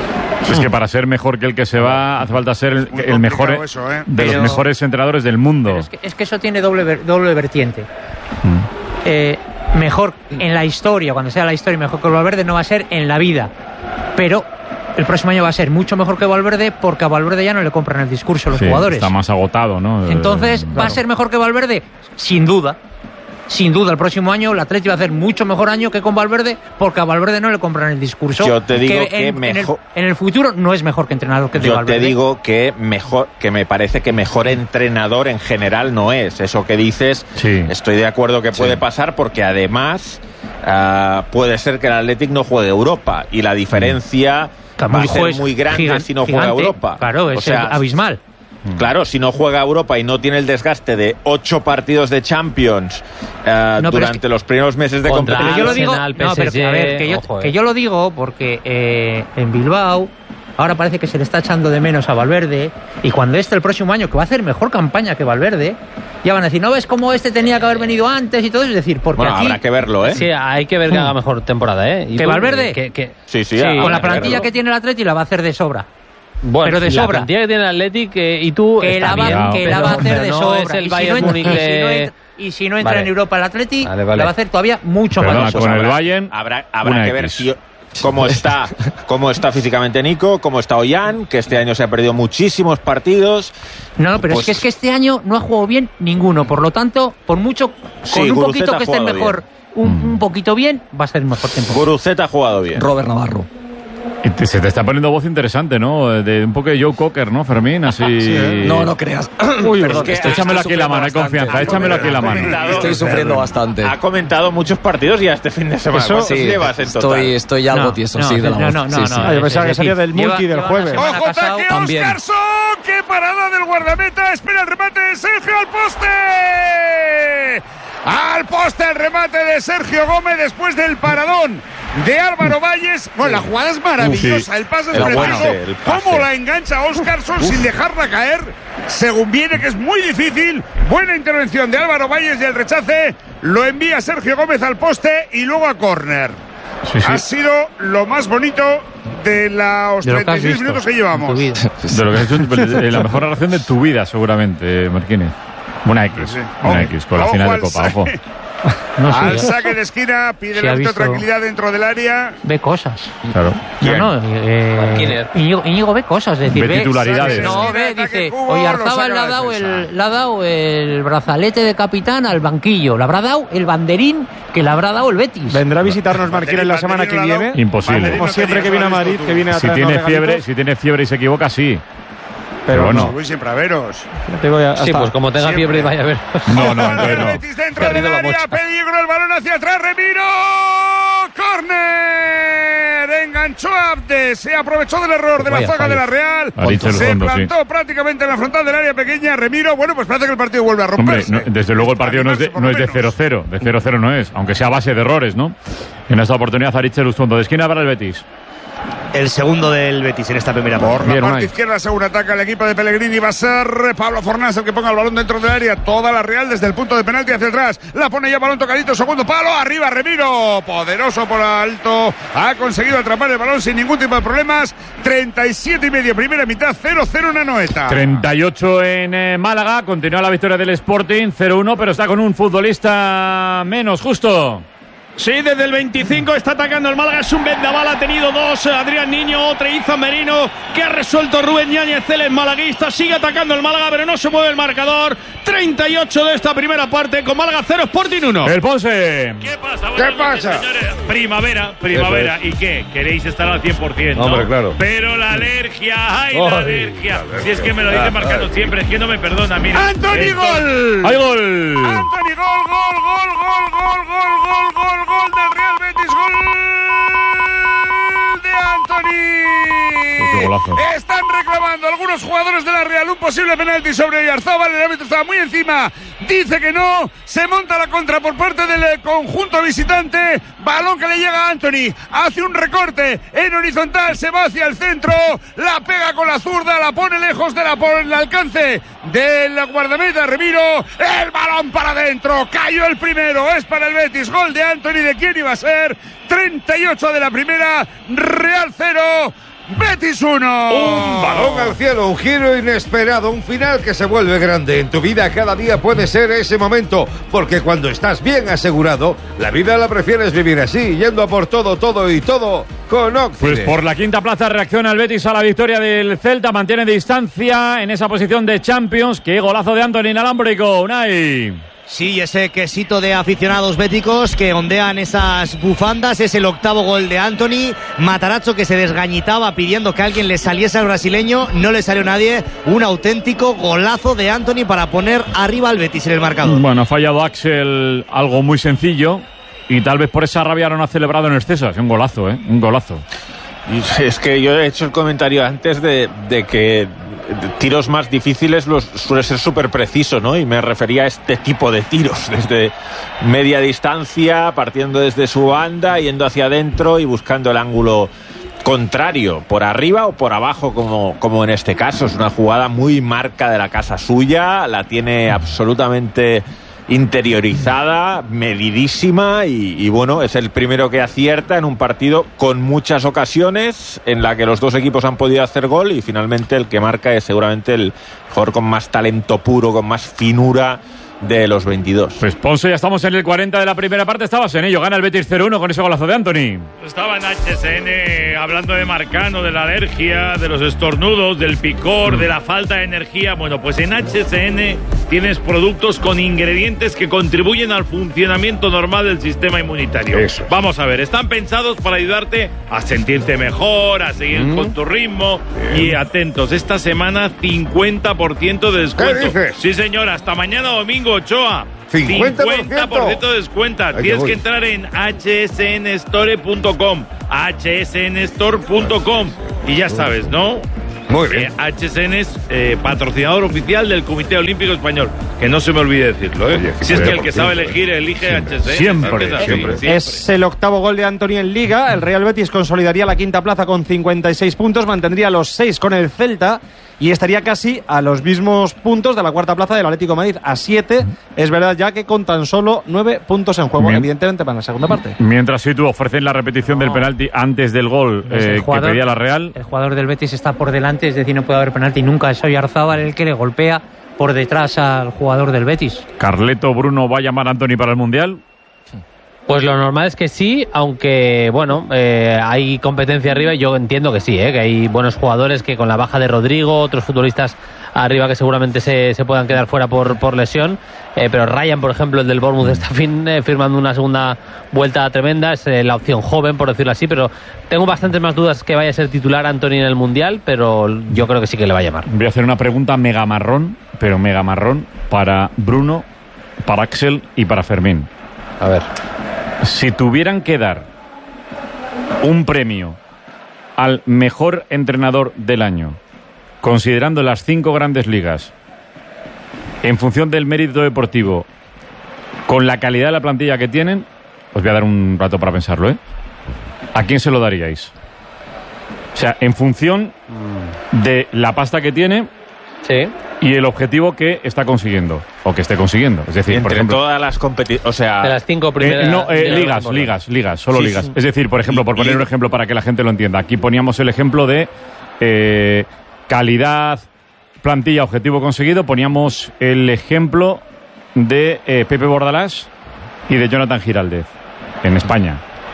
Es que para ser mejor que el que se va hace falta ser el, el mejor eso, ¿eh? de Pero, los mejores entrenadores del mundo. Es que, es que eso tiene doble, ver, doble vertiente. Mm. Eh, mejor en la historia, cuando sea la historia, mejor que Valverde no va a ser en la vida. Pero el próximo año va a ser mucho mejor que Valverde porque a Valverde ya no le compran el discurso los Sí, jugadores. está más agotado, ¿no? Entonces, Eh, ¿va a claro. ser mejor que Valverde? Sin duda. Sin duda, el próximo año el Atleti va a hacer mucho mejor año que con Valverde porque a Valverde no le compran el discurso. Yo te digo que en, mejor- en, el, en el futuro no es mejor que entrenador que de Yo Valverde. te digo que mejor, que me parece que mejor entrenador en general no es. Eso que dices, Sí. estoy de acuerdo que puede Sí. pasar porque además ah, puede ser que el Athletic no juegue Europa y la diferencia va Muy a ser juez- muy grande gigan- si no juega gigante. Europa. Claro, es O sea, abismal. Claro, si no juega Europa y no tiene el desgaste de ocho partidos de Champions eh, No, pero es durante que- los primeros meses de Contra Pero competición. yo lo digo, Arsenal, no, pero que, a P S G, ver, que yo, ojo, eh. que yo lo digo porque eh, en Bilbao ahora parece que se le está echando de menos a Valverde y cuando este el próximo año que va a hacer mejor campaña que Valverde, ya van a decir, ¿no ves cómo este tenía que haber venido antes y todo eso? Es decir, porque Bueno, aquí habrá que verlo, ¿eh? Sí, hay que ver que haga mejor temporada, ¿eh? Y ¿Que tú, Valverde? Que, que- Sí, sí, Sí, habrá con la que plantilla verlo. que tiene el Atleti la va a hacer de sobra. bueno, pero de la sobra. plantilla que tiene el Athletic eh, y tú Que está la va, bien, que pero- la va a hacer pero de no sobra. es el y, si Bayern no, Múnich entra- y si de- no entra, y si no entra Vale. en Europa el Atleti, Vale, vale. la va a hacer todavía mucho Pero más. nada, difícil. con el habrá, Bayern, habrá, habrá una que ver X. si, cómo está cómo está físicamente Nico, cómo está Ollán, que este año se ha perdido muchísimos partidos. No, no, pero Pues- es que es que este año no ha jugado bien ninguno. Por lo tanto, por mucho, con Sí, un Guruceta poquito ha que estén jugado mejor, un, un poquito bien, va a ser mejor tiempo. Guruceta ha jugado bien. Robert Navarro. Y te- se te está poniendo voz interesante, ¿no? De un poco de Joe Cocker, ¿no, Fermín? Así. No, no creas. Uy, Perdón, que estoy- échamelo estoy aquí en la mano, hay sufriendo confianza, bastante. échamelo aquí en la mano. Estoy sufriendo bastante. Ha comentado muchos partidos ya este fin de semana. Eso- ¿Cuántos Sí, llevas en total? estoy, estoy algo No, tieso, no, sí, de la no, voz. no, no, Sí, no, sí. no, yo pensaba que es salía decir, del multi del lleva una jueves. semana ¡Ojo, casado. ataque también. Oscarson! ¡Qué parada del guardameta! ¡Espera el remate de Sergio al poste! Al poste el remate de Sergio Gómez después del paradón de Álvaro Valles. Bueno, la jugada es maravillosa. Sí. El pase es El preciso. pase, el pase. ¿Cómo la engancha Oscarson sin dejarla caer? Según viene, que es muy difícil. Buena intervención de Álvaro Valles y el rechace lo envía Sergio Gómez al poste y luego a córner. Sí, sí. Ha sido lo más bonito de los De lo que treinta y has seis visto minutos que en llevamos. tu vida. De lo que has hecho, eh, la mejor relación de tu vida, seguramente, Marquines. Una X. Sí. Una Ojo, X, con la ojo final de al Copa, ojo. saque. No, sí, Al ya. saque de esquina, pide Sí, el ha árbitro visto- tranquilidad dentro del área. Ve cosas. Claro. No, no, eh, Marquiner. Íñigo, Íñigo ve cosas, es decir, Ve titularidades. No, ve, Ataque dice, Cubo, Oyarzábal lo le ha saca la dado defensa. el, le ha dado el brazalete de capitán al banquillo, le habrá dado el banderín que le habrá dado el Betis. ¿Vendrá a visitarnos Marquina en la semana que viene? Imposible. Como siempre que viene a Madrid, que viene a Si traernos tiene regalitos. fiebre, si tiene fiebre y se equivoca, sí. Pero Pero bueno. Voy siempre a veros. Te voy a- Sí, hasta- pues como tenga Siempre. fiebre y vaya a ver. No, no, Ojo, entonces el no. Betis dentro Perdido del la área, mocha. peligro, el balón hacia atrás, Remiro. ¡Córner! Enganchó a Abdes, se aprovechó del error de la Vaya zaga fallo. de la Real. Ha dicho el Se fondo, sí. plantó prácticamente en la frontal del área pequeña, Remiro. Bueno, pues parece que el partido vuelve a Hombre, romperse. no- desde luego el partido no es de, Por no lo es de menos. cero cero. De cero cero no es, aunque sea a base de errores, ¿no? En esta oportunidad, Aritz Lustondo. De esquina para el Betis. El segundo del Betis en esta primera Por parte. la parte izquierda, según ataca el equipo de Pellegrini, va a ser Pablo Fornás el que ponga el balón dentro del área. Toda la Real desde el punto de penalti hacia atrás. La pone ya balón tocadito, segundo palo. Arriba Remiro. Poderoso por alto. Ha conseguido atrapar el balón sin ningún tipo de problemas. treinta y siete y medio, primera mitad, cero cero en Anoeta. treinta y ocho en eh, Málaga. Continúa la victoria del Sporting. cero uno, pero está con un futbolista menos, justo. Sí, desde el veinticinco está atacando el Málaga. Es un vendaval, ha tenido dos. Adrián Niño, otra Izan Merino, que ha resuelto Rubén Yáñez, el malaguista. Sigue atacando el Málaga, pero no se mueve el marcador. treinta y ocho de esta primera parte, con Málaga cero, Sporting uno. El Ponce. ¿Qué pasa? ¿Qué Buenas noches, pasa? señores. Primavera, primavera. Eso ¿Y qué? ¿Queréis estar al cien por ciento? Hombre, claro. Pero la alergia, ¡ay, Ay, la alergia! la alergia. Si es que me lo dice Ah, marcando ay. siempre, es que no me perdona, mira. ¡Anthony Esto- Gol! ¡Hay gol! Anthony Gol, gol, gol, gol, gol, gol, gol, gol, gol del Real Betis, gol de Anthony. Qué golazo. Están reclamando algunos jugadores de la Real un posible penalti sobre Oyarzábal. El árbitro estaba muy encima, dice que no. Se monta la contra por parte del eh, conjunto visitante. Balón que le llega a Anthony, hace un recorte en horizontal, se va hacia el centro, la pega con la zurda, la pone lejos de la, por el alcance del guardameta Remiro. El balón para adentro, cayó el primero, es para el Betis. Gol de Anthony, ¿de quién iba a ser? treinta y ocho de la primera, Real cero, Betis uno. Un balón al cielo, un giro inesperado, un final que se vuelve grande. En tu vida cada día puede ser ese momento, porque cuando estás bien asegurado, la vida la prefieres vivir así, yendo a por todo, todo y todo con Occident. Pues por la quinta plaza reacciona el Betis a la victoria del Celta, mantiene distancia en esa posición de Champions. ¡Qué golazo de Antony inalámbrico, Unai! Sí, ese quesito de aficionados béticos que ondean esas bufandas. Es el octavo gol de Antony. Matarazzo que se desgañitaba pidiendo que alguien le saliese al brasileño. No le salió nadie. Un auténtico golazo de Antony para poner arriba al Betis en el marcador. Bueno, ha fallado Axel algo muy sencillo y tal vez por esa rabia no ha celebrado en exceso. Es un golazo, ¿eh? Un golazo. Y es que yo he hecho el comentario antes de, de que tiros más difíciles los suele ser súper preciso, ¿no? Y me refería a este tipo de tiros, desde media distancia, partiendo desde su banda, yendo hacia adentro y buscando el ángulo contrario, por arriba o por abajo, como, como en este caso. Es una jugada muy marca de la casa suya, la tiene absolutamente interiorizada, medidísima y, y bueno, es el primero que acierta en un partido con muchas ocasiones en la que los dos equipos han podido hacer gol y finalmente el que marca es seguramente el jugador con más talento puro, con más finura de los veintidós. Pues Ponce, ya estamos en el cuarenta de la primera parte, estabas en ello, gana el Betis cero uno con ese golazo de Antony. Estaba en H S N hablando de Marcano, de la alergia, de los estornudos, del picor, mm. de la falta de energía. Bueno, pues en H S N tienes productos con ingredientes que contribuyen al funcionamiento normal del sistema inmunitario. Eso. Vamos a ver, están pensados para ayudarte a sentirte mejor, a seguir mm. con tu ritmo. Bien. Y atentos, esta semana cincuenta por ciento de descuento. ¿Qué dices? Sí, señor, hasta mañana domingo, Ochoa. cincuenta por ciento. cincuenta por ciento de descuento. Ay, Tienes que que entrar en h s n store punto com. h s n store punto com. Y ya sabes, ¿no? Muy bien. Eh, H S N es eh, patrocinador oficial del Comité Olímpico Español. Que no se me olvide decirlo, ¿eh? Oye, si es que el que sabe elegir, elige siempre, H S N. Siempre, es siempre, siempre. Es el octavo gol de Antony en Liga. El Real Betis consolidaría la quinta plaza con cincuenta y seis puntos, mantendría los seis con el Celta y estaría casi a los mismos puntos de la cuarta plaza del Atlético de Madrid, a siete. Es verdad ya que con tan solo nueve puntos en juego, Bien. evidentemente para la segunda parte. Mientras sí tú ofrecen la repetición no. del penalti antes del gol eh, jugador, que pedía la Real. El jugador del Betis está por delante, es decir, no puede haber penalti nunca. Es Oyarzábal el que le golpea por detrás al jugador del Betis. ¿Carleto Bruno va a llamar a Antony para el Mundial? Pues lo normal es que sí, aunque bueno, eh, hay competencia arriba y yo entiendo que sí, eh, que hay buenos jugadores que con la baja de Rodrigo, otros futbolistas arriba que seguramente se, se puedan quedar fuera por, por lesión, eh, pero Ryan, por ejemplo, el del Bournemouth, está fin, eh, firmando una segunda vuelta tremenda, es eh, la opción joven, por decirlo así, pero tengo bastantes más dudas que vaya a ser titular Antony en el Mundial, pero yo creo que sí que le va a llamar. Voy a hacer una pregunta mega marrón, pero mega marrón para Bruno, para Axel y para Fermín. A ver. Si tuvieran que dar un premio al mejor entrenador del año, considerando las cinco grandes ligas, en función del mérito deportivo, con la calidad de la plantilla que tienen, os voy a dar un rato para pensarlo, ¿eh? ¿A quién se lo daríais? O sea, en función de la pasta que tiene, sí, y el objetivo que está consiguiendo o que esté consiguiendo, es decir, entre por ejemplo, todas las competiciones, o sea, de las cinco primeras, eh, no, eh, ligas, de ligas, ligas, solo sí, ligas. Sí. Es decir, por ejemplo, por poner un ejemplo para que la gente lo entienda, aquí poníamos el ejemplo de eh, calidad, plantilla, objetivo conseguido, poníamos el ejemplo de eh, Pepe Bordalás y de Jonathan Giraldez en España.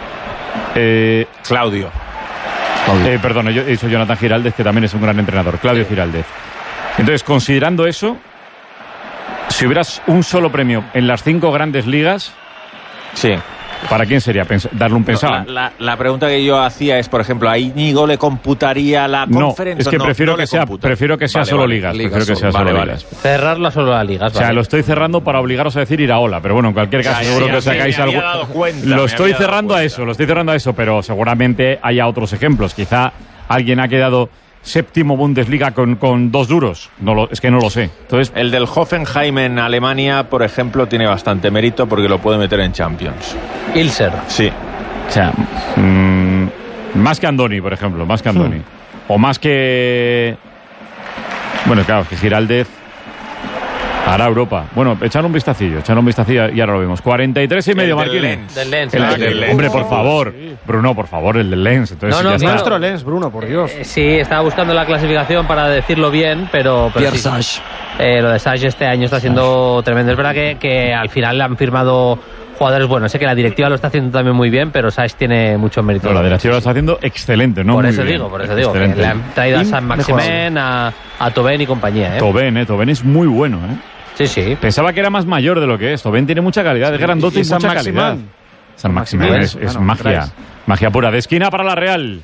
Eh, Claudio. Eh, perdón, yo he dicho Jonathan Giraldez, que también es un gran entrenador, Claudio sí. Giraldez. Entonces, considerando eso, si hubieras un solo premio en las cinco grandes ligas, sí, ¿para quién sería? Pens- darle un pensado. No, la, la, la pregunta que yo hacía es, por ejemplo, ¿a Íñigo le computaría la conferencia? No, es que no, prefiero, no que sea, prefiero que sea vale, solo vale, ligas. ligas Prefiero que sea solo, solo vale, ligas. Cerrarlo solo a ligas. O sea, vale. lo estoy cerrando para obligaros a decir Iraola, pero bueno, en cualquier caso, ya, seguro ya, que ya, sacáis me algo. había dado cuenta, lo me estoy había dado cerrando a cuenta. eso, lo estoy cerrando a eso, pero seguramente haya otros ejemplos. Quizá alguien ha quedado séptimo Bundesliga con, con dos duros. No lo, es que no lo sé. Entonces, el del Hoffenheim en Alemania, por ejemplo, tiene bastante mérito porque lo puede meter en Champions. Ilser. Sí. O sea, mmm, más que Andoni, por ejemplo, más que Andoni. Hmm. O más que... Bueno, claro, que Giraldez... Hará Europa. Bueno, echar un vistacillo, echar un vistacillo y ahora lo vemos. cuarenta y tres y medio, Marquines. Del Lens. El, Ah, el, del Lens. hombre, por favor. Bruno, por favor, el del Lens. Entonces, No, no, ya está. Nuestro Lens, Bruno, por Dios. Eh, sí, estaba buscando la clasificación para decirlo bien, pero... pero Pierre sí. Sage. Eh, lo de Sage este año está siendo tremendo. Es verdad que, que al final le han firmado jugadores buenos. Sé que la directiva lo está haciendo también muy bien, pero Sage tiene mucho mérito. No, la directiva lo está haciendo excelente, ¿no? Por Muy eso bien. digo, por eso digo. Que Excelente. le han traído a San Maximen, a, a Tobén y compañía, ¿eh? Tobén, ¿eh? Tobén es muy bueno, ¿eh? Sí, sí. Pensaba que era más mayor de lo que es. Tobén tiene mucha calidad, es grandote y, y San mucha Maximán. calidad. San Maximán Maximán, es, es bueno, magia. traes. Magia pura. De esquina para la Real.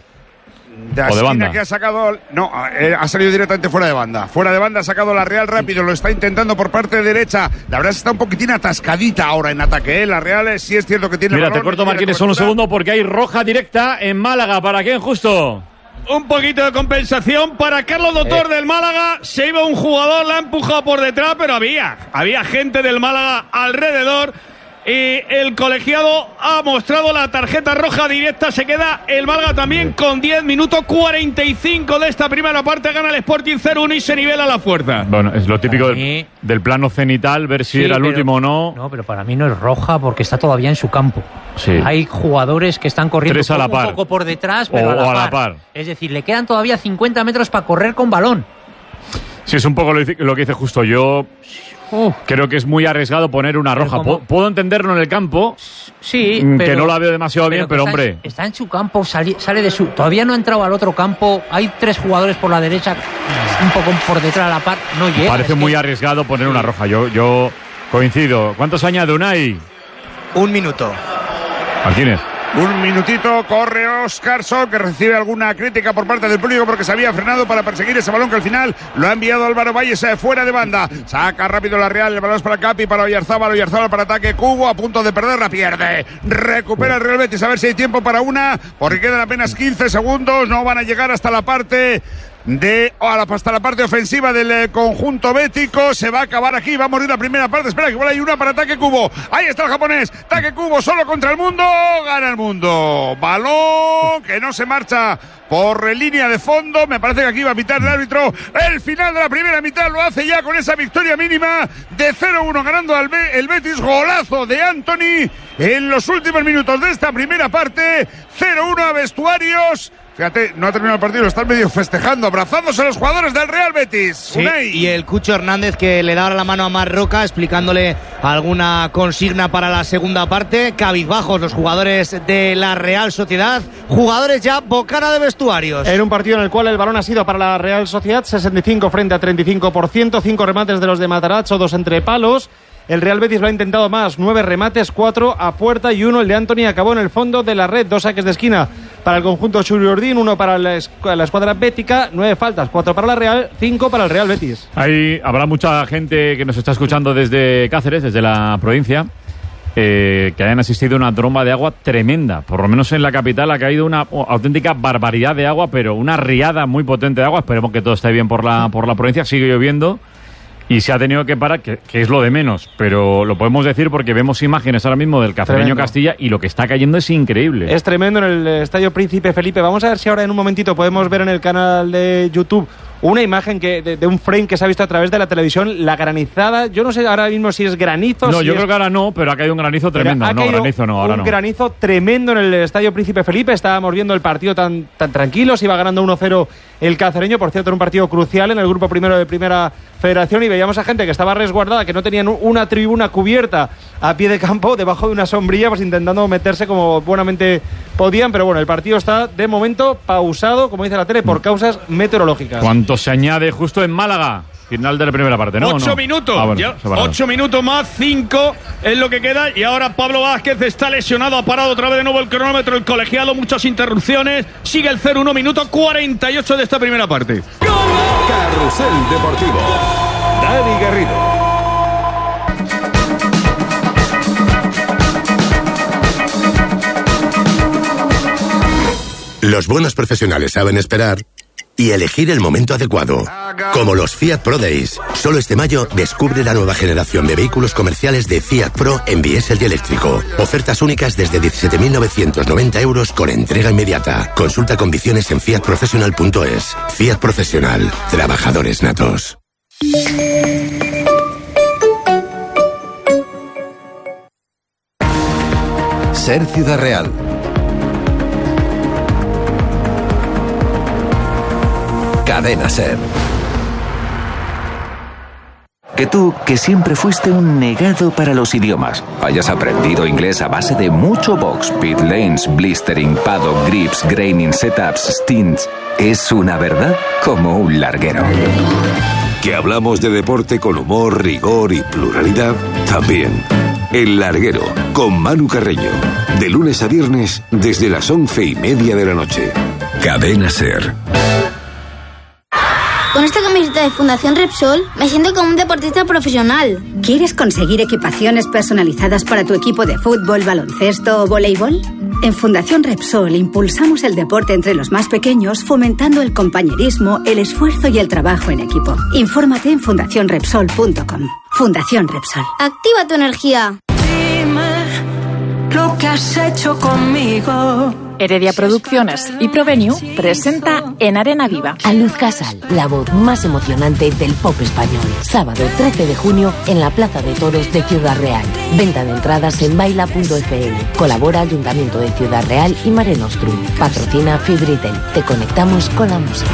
De O de esquina banda. que ha sacado, no, eh, ha salido directamente fuera de banda. Fuera de banda ha sacado la Real rápido, lo está intentando por parte derecha. La verdad es que está un poquitín atascadita ahora en ataque, ¿eh? La Real es, sí es cierto que tiene Mira, el te balón, corto, tiene Marquines, la solo un cobertura. segundo porque hay roja directa en Málaga. ¿Para quién, justo? Un poquito de compensación para Carlos Doctor Eh. del Málaga. Se iba un jugador, la ha empujado por detrás, pero había, había gente del Málaga alrededor. Y el colegiado ha mostrado la tarjeta roja directa. Se queda el Málaga también con diez minutos cuarenta y cinco de esta primera parte. Gana el Sporting cero uno y se nivela la fuerza. Bueno, es lo típico Para del, mí- del plano cenital, ver si Sí, era el pero- último o no. No, pero para mí no es roja porque está todavía en su campo. Sí. Hay jugadores que están corriendo Tres a la poco, par. un poco por detrás, pero O- a, la o a la par. par. Es decir, le quedan todavía cincuenta metros para correr con balón. Sí, es un poco lo, dice- lo que dice justo. Yo Uf, creo que es muy arriesgado poner una Pero roja. como- Pu- Puedo entenderlo en el campo, sí, mm, pero, que no la veo demasiado bien, pero que está en- hombre. Está en su campo, sali- sale de su... Todavía no ha entrado al otro campo. Hay tres jugadores por la derecha, un poco por detrás a la par. No llega. Parece es muy que- arriesgado poner una roja. Yo, yo coincido. ¿Cuántos añade Unai? Un minuto. Martínez. Un minutito, corre Oscarson, que recibe alguna crítica por parte del público porque se había frenado para perseguir ese balón que al final lo ha enviado Álvaro Valles eh, fuera de banda. Saca rápido la Real, el balón es para Capi, para Oyarzábal, Oyarzábal para ataque, Cubo a punto de perder, la pierde. Recupera el Real Betis, a ver si hay tiempo para una, porque quedan apenas quince segundos, no van a llegar hasta la parte... de oh, hasta la parte ofensiva del eh, conjunto bético. Se va a acabar aquí, va a morir la primera parte. Espera, que igual hay una para Take Kubo. Ahí está el japonés, Take Kubo solo contra el mundo, gana el mundo. Balón que no se marcha por línea de fondo. Me parece que aquí va a pitar el árbitro el final de la primera mitad. Lo hace ya con esa victoria mínima de cero uno ganando al Be- el Betis. Golazo de Anthony en los últimos minutos de esta primera parte. cero uno a vestuarios. Fíjate, no ha terminado el partido, lo están medio festejando, abrazándose a los jugadores del Real Betis. Sí, Unai. y el Cucho Hernández que le da ahora la mano a Marroca explicándole alguna consigna para la segunda parte. Cabizbajos los jugadores de la Real Sociedad, jugadores ya bocana de vestuarios. En un partido en el cual el balón ha sido para la Real Sociedad sesenta y cinco frente a treinta y cinco por ciento, cinco remates de los de Matarazzo, dos entre palos. El Real Betis lo ha intentado más, nueve remates, cuatro a puerta y uno el de Anthony acabó en el fondo de la red, dos saques de esquina para el conjunto Churiordín, uno para la, escu- la escuadra bética, nueve faltas, cuatro para la Real, cinco para el Real Betis. Ahí habrá mucha gente que nos está escuchando desde Cáceres, desde la provincia, eh, que hayan asistido a una tromba de agua tremenda. Por lo menos en la capital ha caído una oh, auténtica barbaridad de agua, pero una riada muy potente de agua. Esperemos que todo esté bien por la, por la provincia. Sigue lloviendo y se ha tenido que parar, que, que es lo de menos, pero lo podemos decir porque vemos imágenes ahora mismo del Cacereño Tremendo. Castilla y lo que está cayendo es increíble. Es tremendo en el Estadio Príncipe Felipe. Vamos a ver si ahora en un momentito podemos ver en el canal de YouTube una imagen que de, de un frame que se ha visto a través de la televisión, la granizada. Yo no sé ahora mismo si es granizo. No, si yo es... creo que ahora no, pero ha caído un granizo tremendo. Ha No, caído granizo no, ahora un no. granizo tremendo en el Estadio Príncipe Felipe. Estábamos viendo el partido tan, tan tranquilo. Se iba ganando uno cero el Cacereño. Por cierto, era un partido crucial en el grupo primero de Primera Federación. Y veíamos a gente que estaba resguardada, que no tenían una tribuna cubierta a pie de campo, debajo de una sombrilla, pues intentando meterse como buenamente podían. Pero bueno, el partido está de momento pausado, como dice la tele, por causas meteorológicas. ¿Cuánto se añade justo en Málaga? Final de la primera parte, ¿no? ¿O Ocho no? minutos. Ah, bueno, Ya, se para. ocho minutos más, cinco es lo que queda. Y ahora Pablo Vázquez está lesionado, ha parado otra vez de nuevo el cronómetro, el colegiado, muchas interrupciones. Sigue el cero uno, minuto cuarenta y ocho de esta primera parte. Carrusel Deportivo. Dani Garrido. Los buenos profesionales saben esperar y elegir el momento adecuado. Como los Fiat Pro Days. Solo este mayo descubre la nueva generación de vehículos comerciales de Fiat Pro en diésel y eléctrico. Ofertas únicas desde diecisiete mil novecientos noventa euros con entrega inmediata. Consulta condiciones en fiat professional punto es. Fiat Profesional. Trabajadores natos. Ser Ciudad Real. Cadena Ser. Que tú, que siempre fuiste un negado para los idiomas, hayas aprendido inglés a base de mucho box, pit lanes, blistering, paddock, grips, graining, setups, stints, es una verdad como un larguero. Que hablamos de deporte con humor, rigor y pluralidad, también. El Larguero, con Manu Carreño. De lunes a viernes, desde las once y media de la noche. Cadena Ser. Con esta camiseta de Fundación Repsol me siento como un deportista profesional. ¿Quieres conseguir equipaciones personalizadas para tu equipo de fútbol, baloncesto o voleibol? En Fundación Repsol impulsamos el deporte entre los más pequeños, fomentando el compañerismo, el esfuerzo y el trabajo en equipo. Infórmate en fundación repsol punto com. Fundación Repsol. Activa tu energía. Dime lo que has hecho conmigo. Heredia Producciones y Provenue presenta En Arena Viva a Luz Casal, la voz más emocionante del pop español. Sábado trece de junio en la Plaza de Toros de Ciudad Real. Venta de entradas en baila punto f m. Colabora Ayuntamiento de Ciudad Real y Mare Nostrum. Patrocina Fibritel. Te conectamos con la música.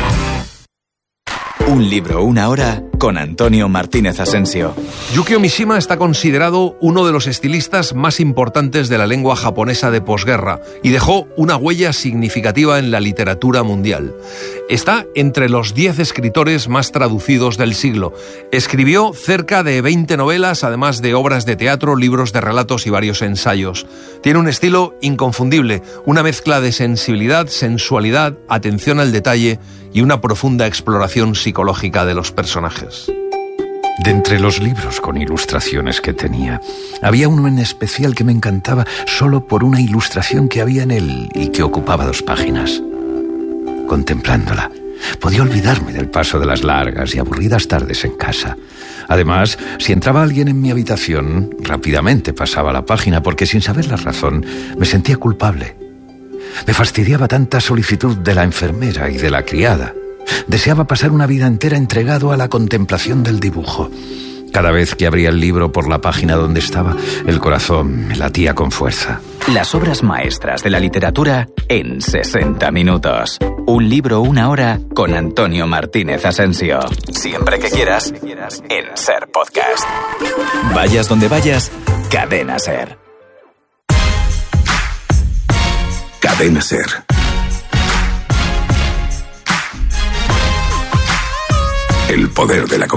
Un libro, una hora, con Antonio Martínez Asensio. Yukio Mishima está considerado uno de los estilistas más importantes de la lengua japonesa de posguerra y dejó una huella significativa en la literatura mundial. Está entre los diez escritores más traducidos del siglo. Escribió cerca de veinte novelas, además de obras de teatro, libros de relatos y varios ensayos. Tiene un estilo inconfundible, una mezcla de sensibilidad, sensualidad, atención al detalle y una profunda exploración psicológica de los personajes. De entre los libros con ilustraciones que tenía, había uno en especial que me encantaba solo por una ilustración que había en él y que ocupaba dos páginas. Contemplándola, podía olvidarme del paso de las largas y aburridas tardes en casa. Además, si entraba alguien en mi habitación, rápidamente pasaba la página porque, sin saber la razón, me sentía culpable. Me fastidiaba tanta solicitud de la enfermera y de la criada. Deseaba pasar una vida entera entregado a la contemplación del dibujo. Cada vez que abría el libro por la página donde estaba, el corazón me latía con fuerza. Las obras maestras de la literatura en sesenta minutos. Un libro, una hora, con Antonio Martínez Asensio. Siempre que quieras, en Ser Podcast. Vayas donde vayas, Cadena Ser. Cadena Ser. El poder de la